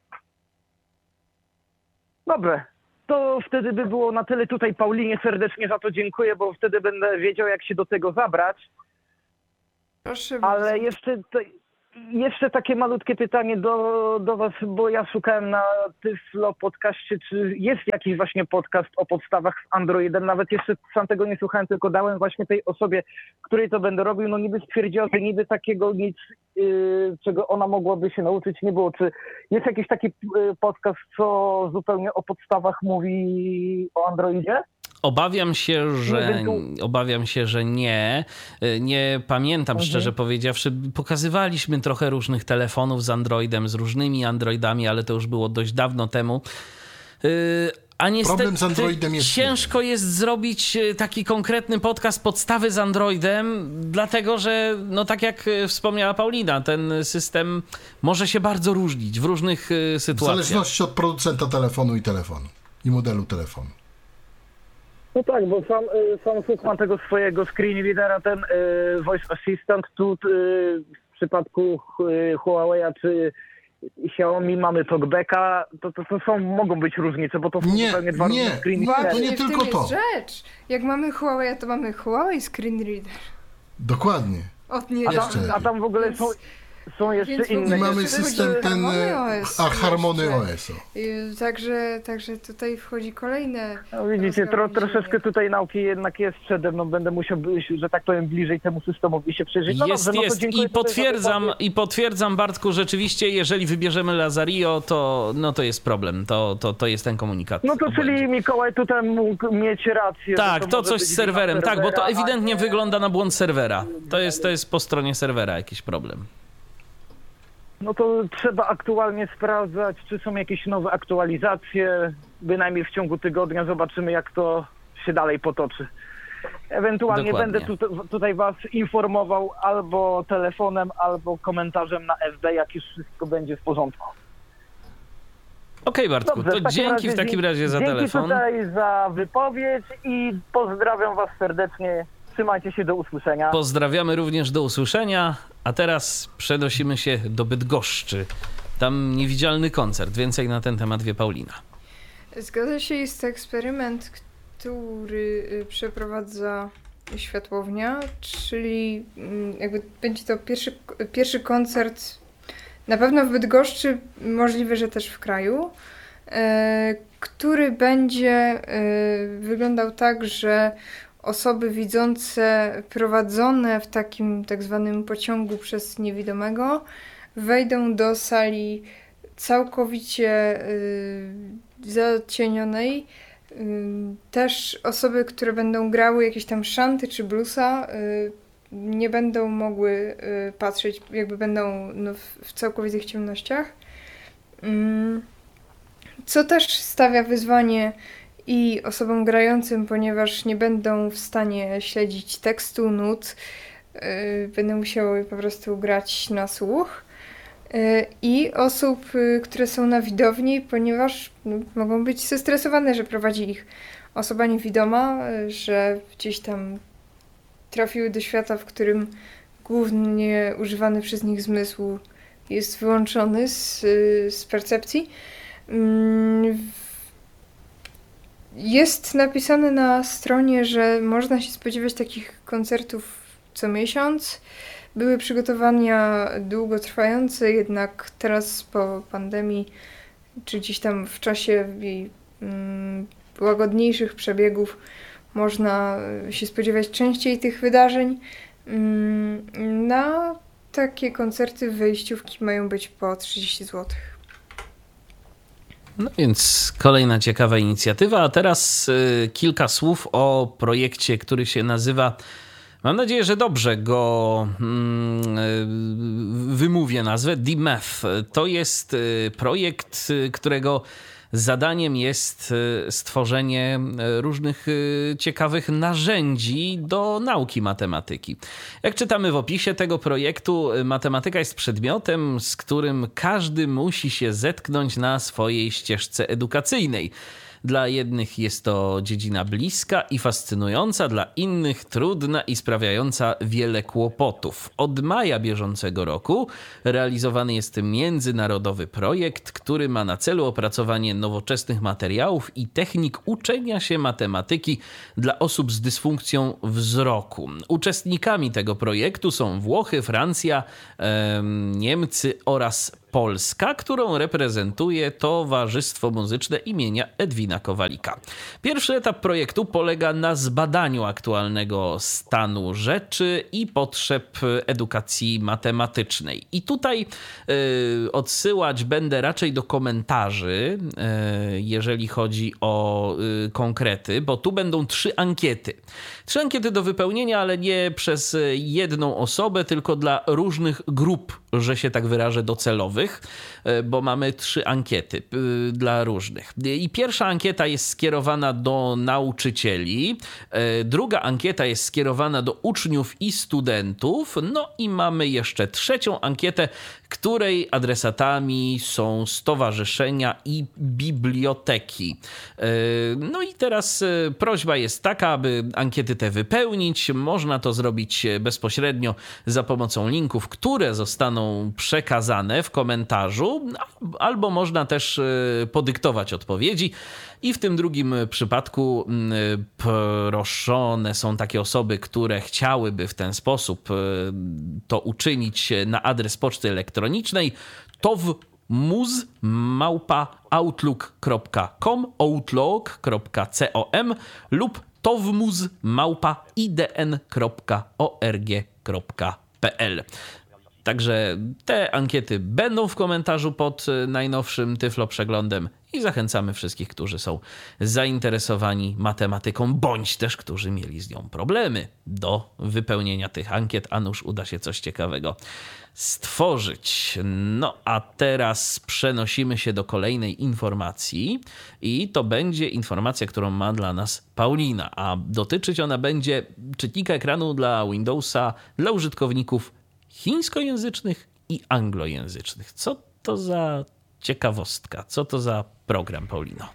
Dobrze, to wtedy by było na tyle. Tutaj Paulinie serdecznie za to dziękuję, bo wtedy będę wiedział, jak się do tego zabrać. Proszę bardzo. Ale jeszcze, to, jeszcze takie malutkie pytanie do, do was, bo ja szukałem na Tyflo podcaście, czy jest jakiś właśnie podcast o podstawach z Androidem. Nawet jeszcze sam tego nie słuchałem, tylko dałem właśnie tej osobie, której to będę robił, no niby stwierdziła, że niby takiego nic, yy, czego ona mogłaby się nauczyć, nie było. Czy jest jakiś taki yy, podcast, co zupełnie o podstawach mówi o Androidzie? Obawiam się, że Nie wiem, obawiam się, że nie. Nie pamiętam, Mhm. szczerze powiedziawszy. Pokazywaliśmy trochę różnych telefonów z Androidem, z różnymi Androidami, ale to już było dość dawno temu. Yy, A niestety Problem z Androidem jest ciężko jest zrobić taki konkretny podcast podstawy z Androidem, dlatego że, no tak jak wspomniała Paulina, ten system może się bardzo różnić w różnych W sytuacjach. zależności od producenta telefonu i telefonu. I modelu telefonu. No tak, bo sam, y, sam słucham tego swojego screen readera, ten y, Voice Assistant, tu y, w przypadku y, Huawei'a czy Xiaomi mamy talkbacka, to, to, to są, mogą być różnice, bo to są Nie, zupełnie dwa nie. różne screen Właśnie, to nie w tym tylko jest to. rzecz. Jak mamy Huawei, to mamy Huawei Screen Reader. Dokładnie. Od nie A Jeszcze. tam, a tam w ogóle są, są jeszcze Więc w I ogóle inne. mamy jeszcze system chodzi o ten Harmony e, O S a Harmony jeszcze. O S. O. Y, Także, także tutaj wchodzi kolejne. No widzicie, tro, rozgałęzienie. troszeczkę tutaj nauki jednak jest przede mną, będę musiał, być, że tak powiem, bliżej temu systemowi się przyjrzeć. No Jest, dobrze, no to jest. dziękuję I tutaj za potwierdzam, wypowiedź. i potwierdzam, Bartku, rzeczywiście, jeżeli wybierzemy Lazario, to, no to jest problem. To, to, to jest ten komunikat. No to o czyli błędzie. Mikołaj tutaj mógł mieć rację. Tak, że to może coś być z serwerem, wina tak, bo to serwera, a ewidentnie nie- wygląda na błąd serwera. To jest, to jest po stronie serwera jakiś problem. No to trzeba aktualnie sprawdzać, czy są jakieś nowe aktualizacje. Bynajmniej w ciągu tygodnia zobaczymy, jak to się dalej potoczy. Ewentualnie Dokładnie. będę tu, tutaj was informował albo telefonem, albo komentarzem na F B, jak już wszystko będzie w porządku. Okej, Bartku, Dobrze, to w takim dzięki razie w takim dzie- razie za dzięki telefon. tutaj za wypowiedź i pozdrawiam was serdecznie. Trzymajcie się, do usłyszenia. Pozdrawiamy również, do usłyszenia, a teraz przenosimy się do Bydgoszczy. Tam niewidzialny koncert. Więcej na ten temat wie Paulina. Zgadza się, jest to eksperyment, który y, przeprowadza Światłownia, czyli mm, jakby będzie to pierwszy, pierwszy koncert na pewno w Bydgoszczy, możliwe, że też w kraju, e, który będzie e, wyglądał tak, że osoby widzące prowadzone w takim tak zwanym pociągu przez niewidomego wejdą do sali całkowicie y, zacienionej. Y, też osoby, które będą grały jakieś tam szanty czy bluesa, y, nie będą mogły y, patrzeć, jakby będą no, w, w całkowitych ciemnościach. Mm, Co też stawia wyzwanie i osobom grającym, ponieważ nie będą w stanie śledzić tekstu, nut, yy, będą musiały po prostu grać na słuch. Yy, I osób, yy, które są na widowni, ponieważ no, mogą być zestresowane, że prowadzi ich osoba niewidoma, yy, że gdzieś tam trafiły do świata, w którym głównie używany przez nich zmysł jest wyłączony z, yy, z percepcji. Yy, Jest napisane na stronie, że można się spodziewać takich koncertów co miesiąc. Były przygotowania długotrwające, jednak teraz po pandemii, czy gdzieś tam w czasie jej mm, łagodniejszych przebiegów, można się spodziewać częściej tych wydarzeń. Mm, na takie koncerty wejściówki mają być po trzydzieści złotych. No więc kolejna ciekawa inicjatywa, a teraz y, kilka słów o projekcie, który się nazywa, mam nadzieję, że dobrze go mm, y, wymówię nazwę, D M A F. To jest y, projekt, y, którego zadaniem jest stworzenie różnych ciekawych narzędzi do nauki matematyki. Jak czytamy w opisie tego projektu, matematyka jest przedmiotem, z którym każdy musi się zetknąć na swojej ścieżce edukacyjnej. Dla jednych jest to dziedzina bliska i fascynująca, dla innych trudna i sprawiająca wiele kłopotów. Od maja bieżącego roku realizowany jest międzynarodowy projekt, który ma na celu opracowanie nowoczesnych materiałów i technik uczenia się matematyki dla osób z dysfunkcją wzroku. Uczestnikami tego projektu są Włochy, Francja, em, Niemcy oraz Polska, którą reprezentuje Towarzystwo Muzyczne imienia Edwina Kowalika. Pierwszy etap projektu polega na zbadaniu aktualnego stanu rzeczy i potrzeb edukacji matematycznej. I tutaj y, odsyłać będę raczej do komentarzy, y, jeżeli chodzi o y, konkrety, bo tu będą trzy ankiety. Trzy ankiety do wypełnienia, ale nie przez jedną osobę, tylko dla różnych grup, że się tak wyrażę, docelowych, bo mamy trzy ankiety dla różnych. I pierwsza ankieta jest skierowana do nauczycieli, druga ankieta jest skierowana do uczniów i studentów, no i mamy jeszcze trzecią ankietę, której adresatami są stowarzyszenia i biblioteki. No i teraz prośba jest taka, aby ankiety te wypełnić. Można to zrobić bezpośrednio za pomocą linków, które zostaną przekazane w komentarzu, albo można też podyktować odpowiedzi. I w tym drugim przypadku proszone są takie osoby, które chciałyby w ten sposób to uczynić na adres poczty elektronicznej towmuz małpa outlook kropka com outlook kropka com lub towmuz małpa idn kropka org kropka pl. Także te ankiety będą w komentarzu pod najnowszym Tyflo Przeglądem i zachęcamy wszystkich, którzy są zainteresowani matematyką, bądź też którzy mieli z nią problemy, do wypełnienia tych ankiet, a nuż uda się coś ciekawego stworzyć. No a teraz przenosimy się do kolejnej informacji i to będzie informacja, którą ma dla nas Paulina, a dotyczyć ona będzie czytnika ekranu dla Windowsa dla użytkowników chińskojęzycznych i anglojęzycznych. Co to za ciekawostka? Co to za program, Paulino?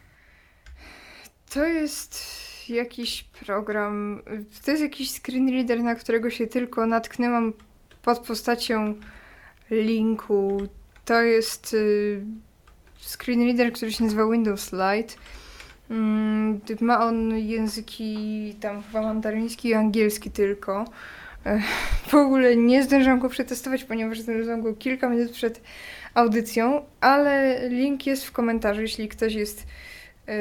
To jest jakiś program, to jest jakiś screenreader, na którego się tylko natknęłam pod postacią linku. To jest y, screenreader, który się nazywa Windows Lite. Mm, ma on języki tam chyba mandaryński i angielski tylko. W ogóle nie zdążyłam go przetestować, ponieważ znalazłam go kilka minut przed audycją, ale link jest w komentarzu, jeśli ktoś jest yy,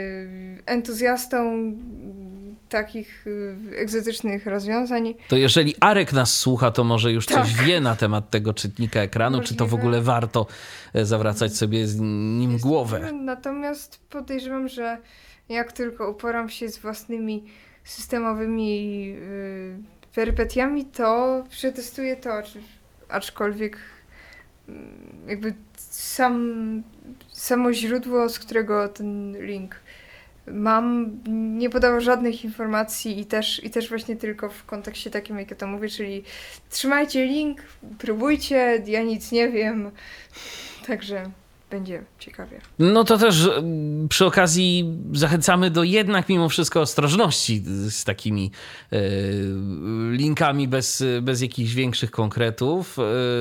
entuzjastą takich yy, egzotycznych rozwiązań. To jeżeli Arek nas słucha, to może już tak. coś wie na temat tego czytnika ekranu, Możliwe. Czy to w ogóle warto zawracać sobie z nim jest głowę. Natomiast podejrzewam, że jak tylko uporam się z własnymi systemowymi yy, perypetiami, to przetestuję to, aczkolwiek jakby sam, samo źródło, z którego ten link mam, nie podało żadnych informacji i też, i też właśnie tylko w kontekście takim, jak ja to mówię, czyli trzymajcie link, próbujcie, ja nic nie wiem, także będzie ciekawie. No to też przy okazji zachęcamy do jednak mimo wszystko ostrożności z takimi e, linkami bez, bez jakichś większych konkretów. E,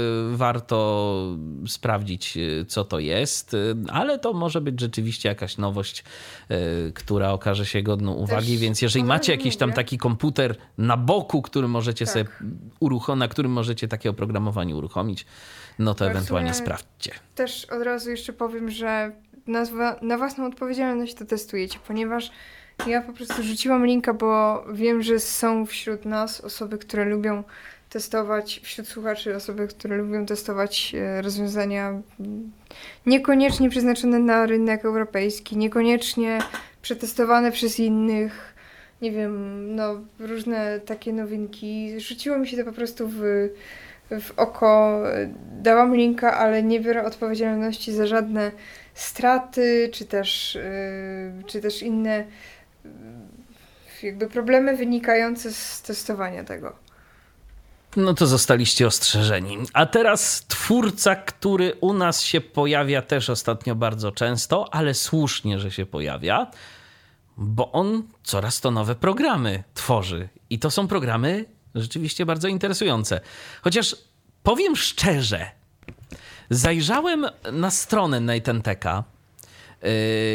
warto sprawdzić, co to jest, ale to może być rzeczywiście jakaś nowość, e, która okaże się godną uwagi, też więc jeżeli macie jakiś tam taki komputer na boku, który możecie tak. sobie uruchomić, na którym możecie takie oprogramowanie uruchomić, no to ewentualnie sprawdźcie. Też od razu jeszcze powiem, że na, na własną odpowiedzialność to testujecie, ponieważ ja po prostu rzuciłam linka, bo wiem, że są wśród nas osoby, które lubią testować, wśród słuchaczy osoby, które lubią testować rozwiązania niekoniecznie przeznaczone na rynek europejski, niekoniecznie przetestowane przez innych, nie wiem, no różne takie nowinki. Rzuciło mi się to po prostu w w oko, dałam linka, ale nie biorę odpowiedzialności za żadne straty, czy też, yy, czy też inne yy, jakby problemy wynikające z testowania tego. No to zostaliście ostrzeżeni. A teraz twórca, który u nas się pojawia też ostatnio bardzo często, ale słusznie, że się pojawia, bo on coraz to nowe programy tworzy. I to są programy rzeczywiście bardzo interesujące. Chociaż powiem szczerze, zajrzałem na stronę Nathantecha yy,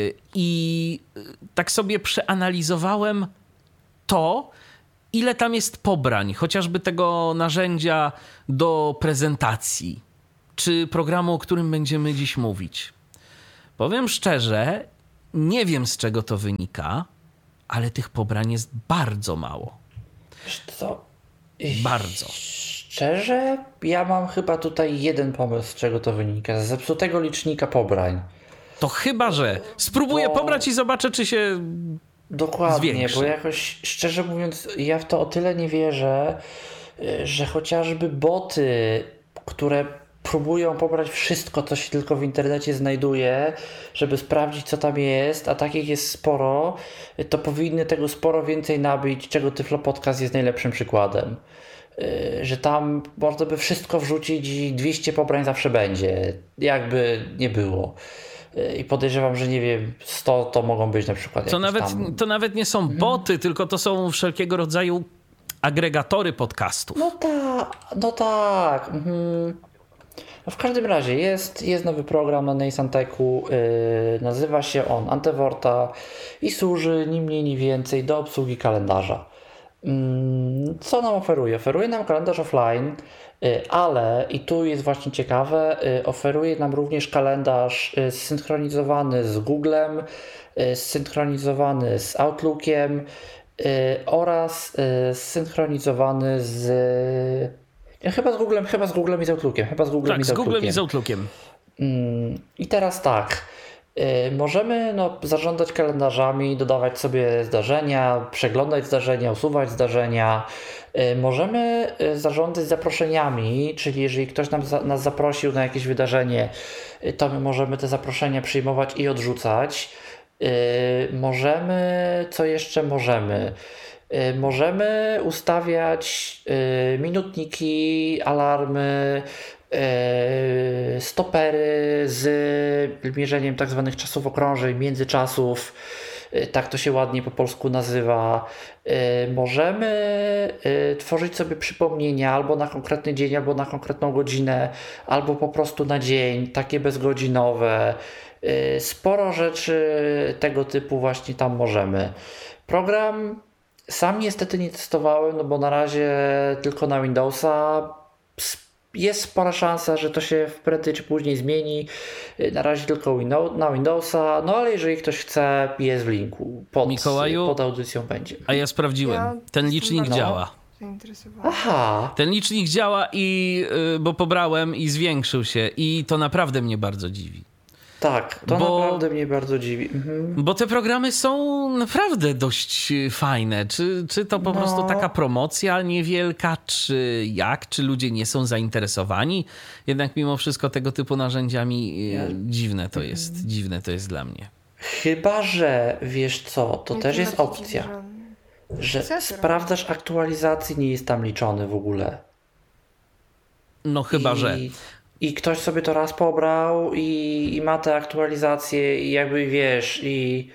i tak sobie przeanalizowałem to, ile tam jest pobrań, chociażby tego narzędzia do prezentacji, czy programu, o którym będziemy dziś mówić. Powiem szczerze, nie wiem, z czego to wynika, ale tych pobrań jest bardzo mało. Wiesz co? Bardzo. Szczerze, ja mam chyba tutaj jeden pomysł, z czego to wynika. Z zepsutego licznika pobrań. To chyba, że spróbuję Bo- pobrać i zobaczę, czy się Dokładnie, zwiększy. bo jakoś szczerze mówiąc, ja w to o tyle nie wierzę, y, że chociażby boty, które próbują pobrać wszystko, co się tylko w internecie znajduje, żeby sprawdzić, co tam jest, a takich jest sporo, y, to powinny tego sporo więcej nabić, czego Tyflo Podcast jest najlepszym przykładem. Y, Że tam można by wszystko wrzucić i dwieście pobrań zawsze będzie, jakby nie było. Y, I podejrzewam, że nie wiem, sto to mogą być na przykład To jakieś nawet, tam... to nawet nie są boty, tylko to są wszelkiego rodzaju agregatory podcastów. No tak, no tak. Mhm. No w każdym razie jest, jest nowy program na Nathantechu, yy, nazywa się on Antevorta i służy ni mniej ni więcej do obsługi kalendarza. Mm, Co nam oferuje? Oferuje nam kalendarz offline, y, ale i tu jest właśnie ciekawe, y, oferuje nam również kalendarz y, zsynchronizowany z Googlem, y, zsynchronizowany z Outlookiem y, oraz y, zsynchronizowany z... Nie, chyba z Googlem, chyba z Googlem i z Outlookiem. Chyba z Googlem Tak, i z z Googlem Outlookiem. i z Outlookiem. Mm, I teraz tak, y, możemy no, zarządzać kalendarzami, dodawać sobie zdarzenia, przeglądać zdarzenia, usuwać zdarzenia. Y, Możemy y, zarządzać zaproszeniami, czyli jeżeli ktoś nam, za, nas zaprosił na jakieś wydarzenie, y, to my możemy te zaproszenia przyjmować i odrzucać. Y, Możemy, co jeszcze możemy? Y, Możemy ustawiać y, minutniki, alarmy, y, stopery z mierzeniem tak zwanych czasów okrążeń, międzyczasów, y, tak to się ładnie po polsku nazywa. Y, Możemy y, tworzyć sobie przypomnienia albo na konkretny dzień, albo na konkretną godzinę, albo po prostu na dzień, takie bezgodzinowe. Y, Sporo rzeczy tego typu właśnie tam możemy. Program sam niestety nie testowałem, no bo na razie tylko na Windowsa. S- Jest spora szansa, że to się prędzej czy później zmieni. Y, Na razie tylko Window- na Windowsa, no ale jeżeli ktoś chce, jest w linku. Pod, Mikołaju, pod audycją będzie. A ja sprawdziłem. Ja Ten jestem licznik bardzo- działa. Zainteresowana. Aha, Ten licznik działa i, y, bo pobrałem i zwiększył się i to naprawdę mnie bardzo dziwi. tak, to Bo- naprawdę mnie bardzo dziwi. Mhm. Bo te programy są naprawdę dość y, fajne. Czy, czy to po No. prostu taka promocja niewielka, czy jak? Czy ludzie nie są zainteresowani? Jednak mimo wszystko tego typu narzędziami y, Ja- dziwne to jest. Dziwne to jest dla mnie. Chyba, że wiesz co, to Mnie też to jest bardziej opcja, dziwi, że Co to sprawdzasz aktualizacji, nie jest tam liczony w ogóle. No chyba, I, że. I ktoś sobie to raz pobrał i, i ma te aktualizacje i jakby wiesz i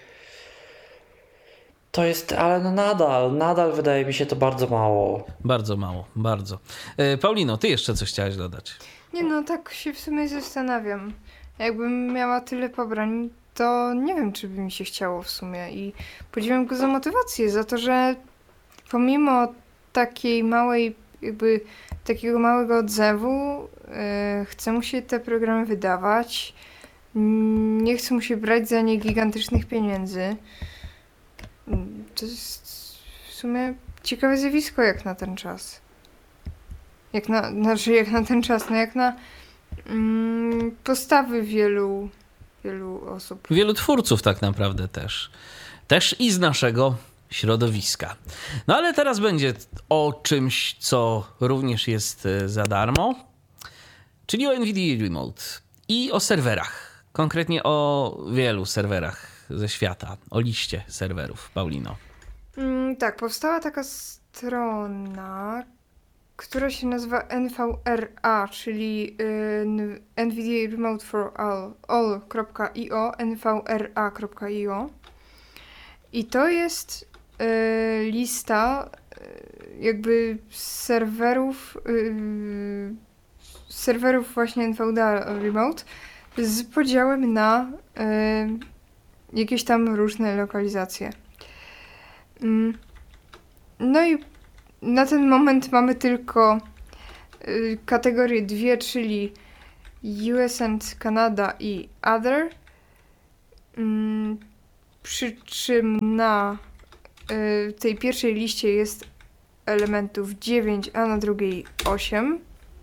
to jest, ale no nadal, nadal wydaje mi się to bardzo mało. Bardzo mało, bardzo. Y, Paulino, ty jeszcze coś chciałaś dodać? Nie no, tak się w sumie zastanawiam. Jakbym miała tyle pobrań, to nie wiem, czy by mi się chciało w sumie. I podziwiam go za motywację, za to, że pomimo takiej małej, jakby takiego małego odzewu, yy, chce mu się te programy wydawać. Mm, Nie chce mu się brać za nie gigantycznych pieniędzy. Mm, To jest w sumie ciekawe zjawisko jak na ten czas. Jak na, znaczy jak na ten czas, no jak na mm, postawy wielu, wielu osób. Wielu twórców tak naprawdę też. Też i z naszego środowiska. No ale teraz będzie o czymś, co również jest e, za darmo, czyli o NVIDIA Remote i o serwerach, konkretnie o wielu serwerach ze świata, o liście serwerów, Paulino. Mm, tak, powstała taka strona, która się nazywa N V R A, czyli y, NVIDIA Remote for All kropka i o, N V R A kropka i o. I to jest y, lista y, jakby serwerów, y, serwerów właśnie N V D A Remote z podziałem na y, jakieś tam różne lokalizacje. Mm. No i na ten moment mamy tylko y, kategorie dwie, czyli U S and Canada i Other. Mm, przy czym na y, tej pierwszej liście jest elementów dziewięć, a na drugiej osiem.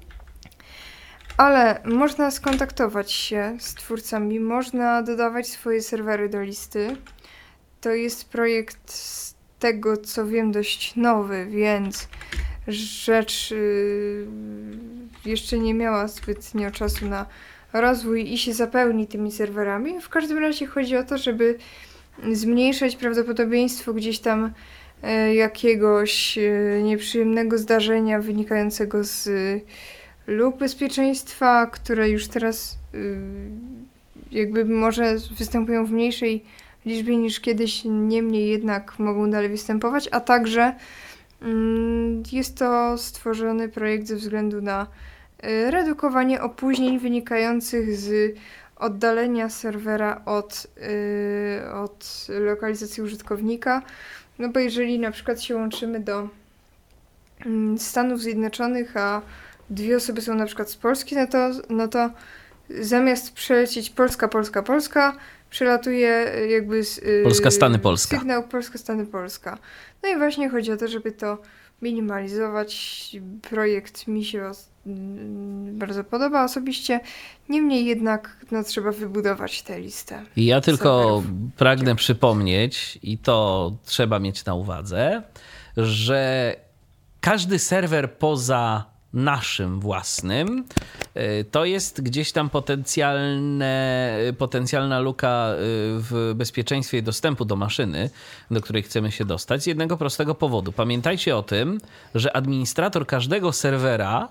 Ale można skontaktować się z twórcami, można dodawać swoje serwery do listy. To jest projekt z tego, co wiem, dość nowy, więc rzecz yy, jeszcze nie miała zbytnio czasu na rozwój i się zapełni tymi serwerami. W każdym razie chodzi o to, żeby zmniejszać prawdopodobieństwo gdzieś tam yy, jakiegoś yy, nieprzyjemnego zdarzenia wynikającego z yy, luk bezpieczeństwa, które już teraz yy, jakby może występują w mniejszej liczbie niż kiedyś, niemniej jednak mogą dalej występować, a także mm, jest to stworzony projekt ze względu na y, redukowanie opóźnień wynikających z oddalenia serwera od, y, od lokalizacji użytkownika, no bo jeżeli na przykład się łączymy do y, Stanów Zjednoczonych, a dwie osoby są na przykład z Polski, no to, no to zamiast przelecieć Polska, Polska, Polska, przelatuje jakby z, yy, Polska, Stany, Polska. Sygnał Polska, Stany, Polska. No i właśnie chodzi o to, żeby to minimalizować. Projekt mi się os- yy, bardzo podoba osobiście. Niemniej jednak no, trzeba wybudować tę listę. I ja tylko serwerów. pragnę przypomnieć, i to trzeba mieć na uwadze, że każdy serwer poza naszym własnym to jest gdzieś tam potencjalne, potencjalna luka w bezpieczeństwie dostępu do maszyny, do której chcemy się dostać, z jednego prostego powodu. Pamiętajcie o tym, że administrator każdego serwera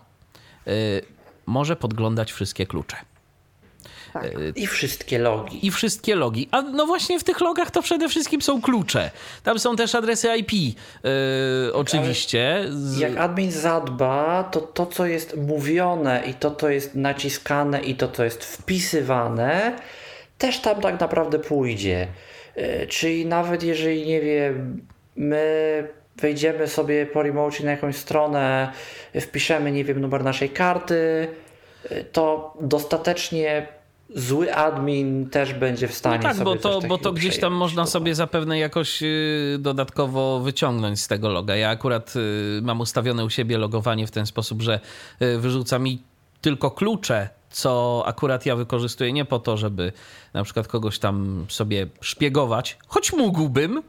może podglądać wszystkie klucze. Tak. I wszystkie logi. I wszystkie logi. A no właśnie w tych logach to przede wszystkim są klucze. Tam są też adresy I P yy, oczywiście. Z... Jak admin zadba, to to, co jest mówione i to, co jest naciskane i to, co jest wpisywane, też tam tak naprawdę pójdzie. Yy, czyli nawet jeżeli, nie wiem, my wejdziemy sobie po remocie na jakąś stronę, wpiszemy, nie wiem, numer naszej karty, yy, to dostatecznie zły admin też będzie w stanie no tak, sobie bo coś to, takiego bo to gdzieś tam przejąć. można sobie zapewne jakoś dodatkowo wyciągnąć z tego loga. Ja akurat mam ustawione u siebie logowanie w ten sposób, że wyrzuca mi tylko klucze, co akurat ja wykorzystuję nie po to, żeby na przykład kogoś tam sobie szpiegować, choć mógłbym,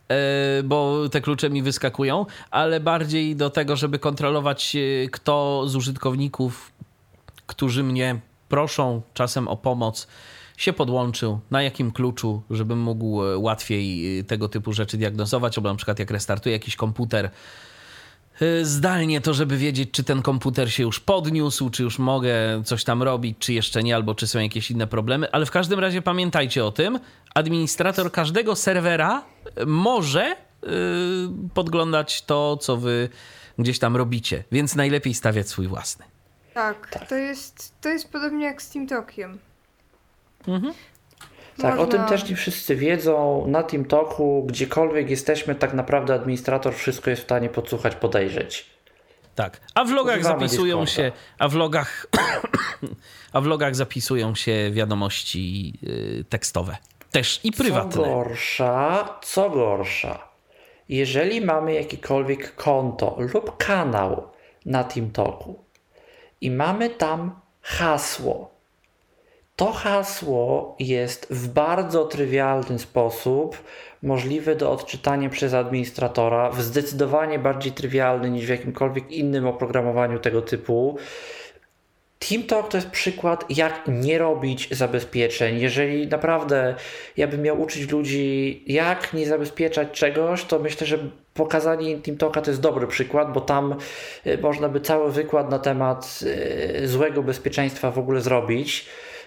bo te klucze mi wyskakują, ale bardziej do tego, żeby kontrolować, kto z użytkowników, którzy mnie proszą czasem o pomoc, się podłączył, na jakim kluczu, żebym mógł łatwiej tego typu rzeczy diagnozować, albo na przykład jak restartuję jakiś komputer zdalnie, to żeby wiedzieć, czy ten komputer się już podniósł, czy już mogę coś tam robić, czy jeszcze nie, albo czy są jakieś inne problemy, ale w każdym razie pamiętajcie o tym, administrator każdego serwera może yy, podglądać to, co wy gdzieś tam robicie, więc najlepiej stawiać swój własny. Tak, Tak. To, jest, to jest podobnie jak z TeamTalkiem. Mhm. Tak, Można... o tym też nie wszyscy wiedzą. Na TeamTalku, gdziekolwiek jesteśmy, tak naprawdę administrator wszystko jest w stanie podsłuchać, podejrzeć. Tak, a w logach Używamy zapisują Discorda. się, a w logach, a w logach zapisują się wiadomości y, tekstowe. Też i prywatne. Co gorsza, co gorsza, jeżeli mamy jakiekolwiek konto lub kanał na TeamTalku i mamy tam hasło, to hasło jest w bardzo trywialny sposób możliwe do odczytania przez administratora, w zdecydowanie bardziej trywialny niż w jakimkolwiek innym oprogramowaniu tego typu. TeamTalk to jest przykład, jak nie robić zabezpieczeń. Jeżeli naprawdę ja bym miał uczyć ludzi, jak nie zabezpieczać czegoś, to myślę, że pokazanie TeamTalka to jest dobry przykład, bo tam można by cały wykład na temat złego bezpieczeństwa w ogóle zrobić.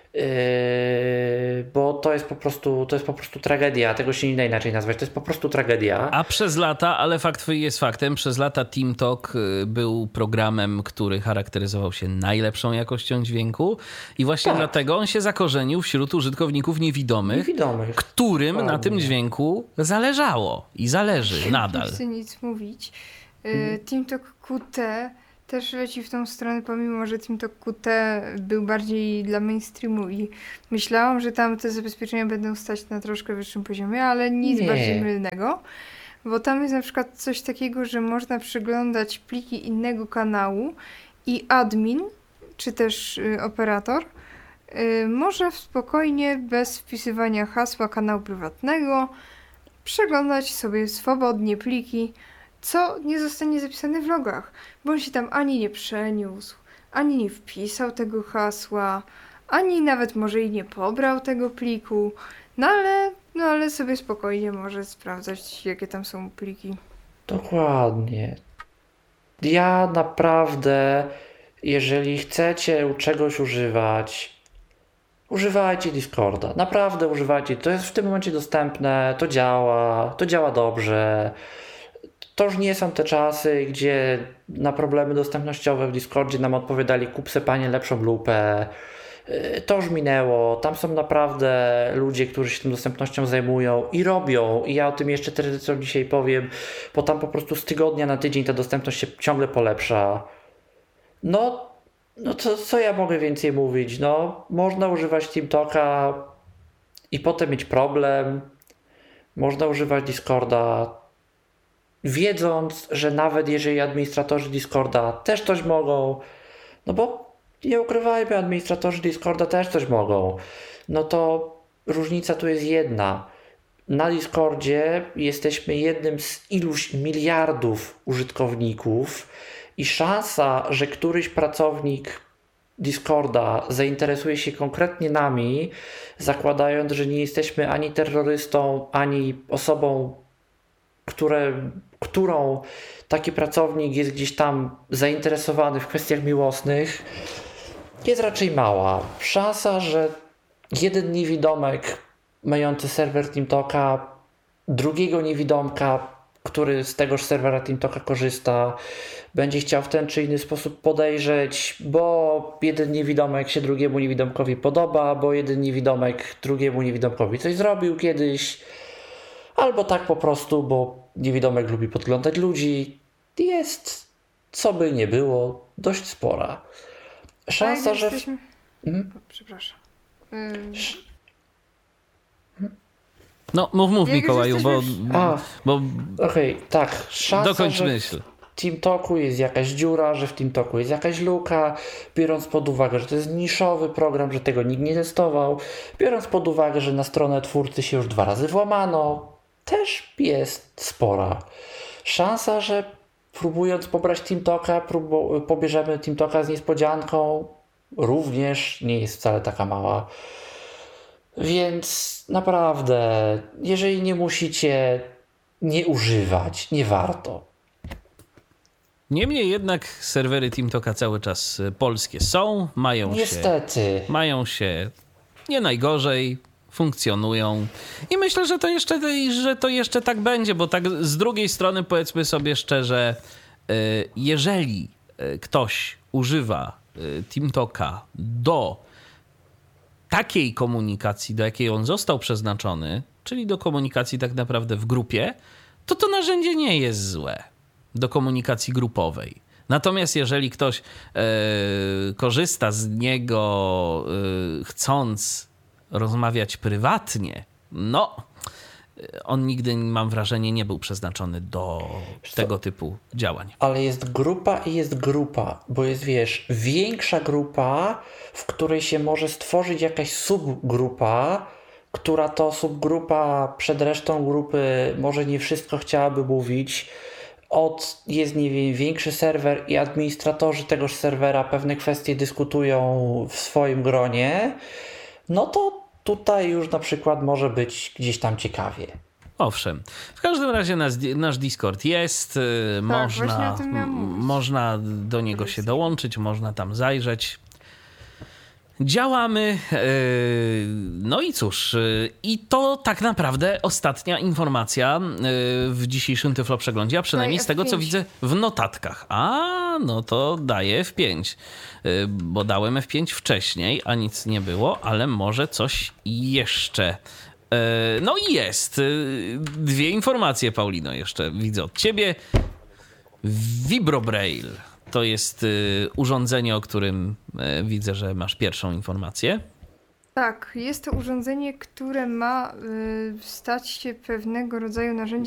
Yy, bo to jest po prostu to jest po prostu tragedia, tego się nie da inaczej nazwać, to jest po prostu tragedia. A przez lata, ale fakt jest faktem, przez lata TeamTalk był programem, który charakteryzował się najlepszą jakością dźwięku i właśnie tak. dlatego on się zakorzenił wśród użytkowników niewidomych, Niewidomych. którym Ładnie. na tym dźwięku zależało i zależy nadal. Nie chcę nic mówić. Mhm. TeamTalk Q T też leci w tą stronę, pomimo że TeamTalk Q T był bardziej dla mainstreamu i myślałam, że tam te zabezpieczenia będą stać na troszkę wyższym poziomie, ale nic Nie. bardziej mylnego. Bo tam jest na przykład coś takiego, że można przeglądać pliki innego kanału i admin, czy też y, operator, y, może spokojnie, bez wpisywania hasła kanału prywatnego, przeglądać sobie swobodnie pliki, co nie zostanie zapisane w logach, bo on się tam ani nie przeniósł, ani nie wpisał tego hasła, ani nawet może i nie pobrał tego pliku, no ale, no ale sobie spokojnie może sprawdzać, jakie tam są pliki. Dokładnie. Ja naprawdę, jeżeli chcecie czegoś używać, używajcie Discorda. Naprawdę używajcie. To jest w tym momencie dostępne, to działa, to działa dobrze. To już nie są te czasy, gdzie na problemy dostępnościowe w Discordzie nam odpowiadali: kup se panie lepszą lupę. To już minęło. Tam są naprawdę ludzie, którzy się tą dostępnością zajmują i robią. I ja o tym jeszcze tradycyjnie dzisiaj powiem, bo tam po prostu z tygodnia na tydzień ta dostępność się ciągle polepsza. No, no to co ja mogę więcej mówić? No, można używać TeamTalka i potem mieć problem. Można używać Discorda, wiedząc, że nawet jeżeli administratorzy Discorda też coś mogą, no bo nie ukrywajmy, administratorzy Discorda też coś mogą, no to różnica tu jest jedna. Na Discordzie jesteśmy jednym z iluś miliardów użytkowników i szansa, że któryś pracownik Discorda zainteresuje się konkretnie nami, zakładając, że nie jesteśmy ani terrorystą, ani osobą, które, którą taki pracownik jest gdzieś tam zainteresowany w kwestiach miłosnych, jest raczej mała. Szansa, że jeden niewidomek mający serwer TeamTalka, drugiego niewidomka, który z tegoż serwera TeamTalka korzysta, będzie chciał w ten czy inny sposób podejrzeć, bo jeden niewidomek się drugiemu niewidomkowi podoba, bo jeden niewidomek drugiemu niewidomkowi coś zrobił kiedyś, albo tak po prostu, bo niewidomek lubi podglądać ludzi, jest, co by nie było, dość spora. Szansa, tak, że... W... jesteśmy... Hmm? O, przepraszam. Ym... No, mów, mów Jak już Mikołaju, bo... jesteśmy A, bo okej, okay, tak. Szansa, dokończ że myśl. w TeamTalku jest jakaś dziura, że w TeamTalku jest jakaś luka, biorąc pod uwagę, że to jest niszowy program, że tego nikt nie testował, biorąc pod uwagę, że na stronę twórcy się już dwa razy włamano, też jest spora. Szansa, że próbując pobrać TeamTalka, próbu- pobierzemy TeamTalka z niespodzianką, również nie jest wcale taka mała. Więc naprawdę, jeżeli nie musicie, nie używać, nie warto. Niemniej jednak serwery TeamTalka cały czas polskie są, mają Niestety. się, mają się nie najgorzej, funkcjonują i myślę, że to jeszcze, że to jeszcze tak będzie, bo tak z drugiej strony powiedzmy sobie szczerze, jeżeli ktoś używa TeamTalka do takiej komunikacji, do jakiej on został przeznaczony, czyli do komunikacji tak naprawdę w grupie, to to narzędzie nie jest złe do komunikacji grupowej. Natomiast jeżeli ktoś e, korzysta z niego e, chcąc rozmawiać prywatnie, no on nigdy, mam wrażenie, nie był przeznaczony do tego typu działań. Ale jest grupa i jest grupa, bo jest, wiesz, większa grupa, w której się może stworzyć jakaś subgrupa, która to subgrupa przed resztą grupy może nie wszystko chciałaby mówić, od, jest nie wiem, większy serwer i administratorzy tegoż serwera pewne kwestie dyskutują w swoim gronie, no to tutaj już na przykład może być gdzieś tam ciekawie. Owszem. W każdym razie nasz, nasz Discord jest, tak, można, o tym miałam mówić. można do niego się dołączyć, można tam zajrzeć. Działamy. No i cóż, i to tak naprawdę ostatnia informacja w dzisiejszym Tyflo Przeglądzie, a przynajmniej z tego, co widzę w notatkach. A, no to daję F pięć, bo dałem F pięć wcześniej, a nic nie było, ale może coś jeszcze. No i jest. Dwie informacje, Paulino, jeszcze widzę od ciebie. Vibrobraille. To jest y, urządzenie, o którym y, widzę, że masz pierwszą informację. Tak, jest to urządzenie, które ma y, stać się pewnego rodzaju narzędziem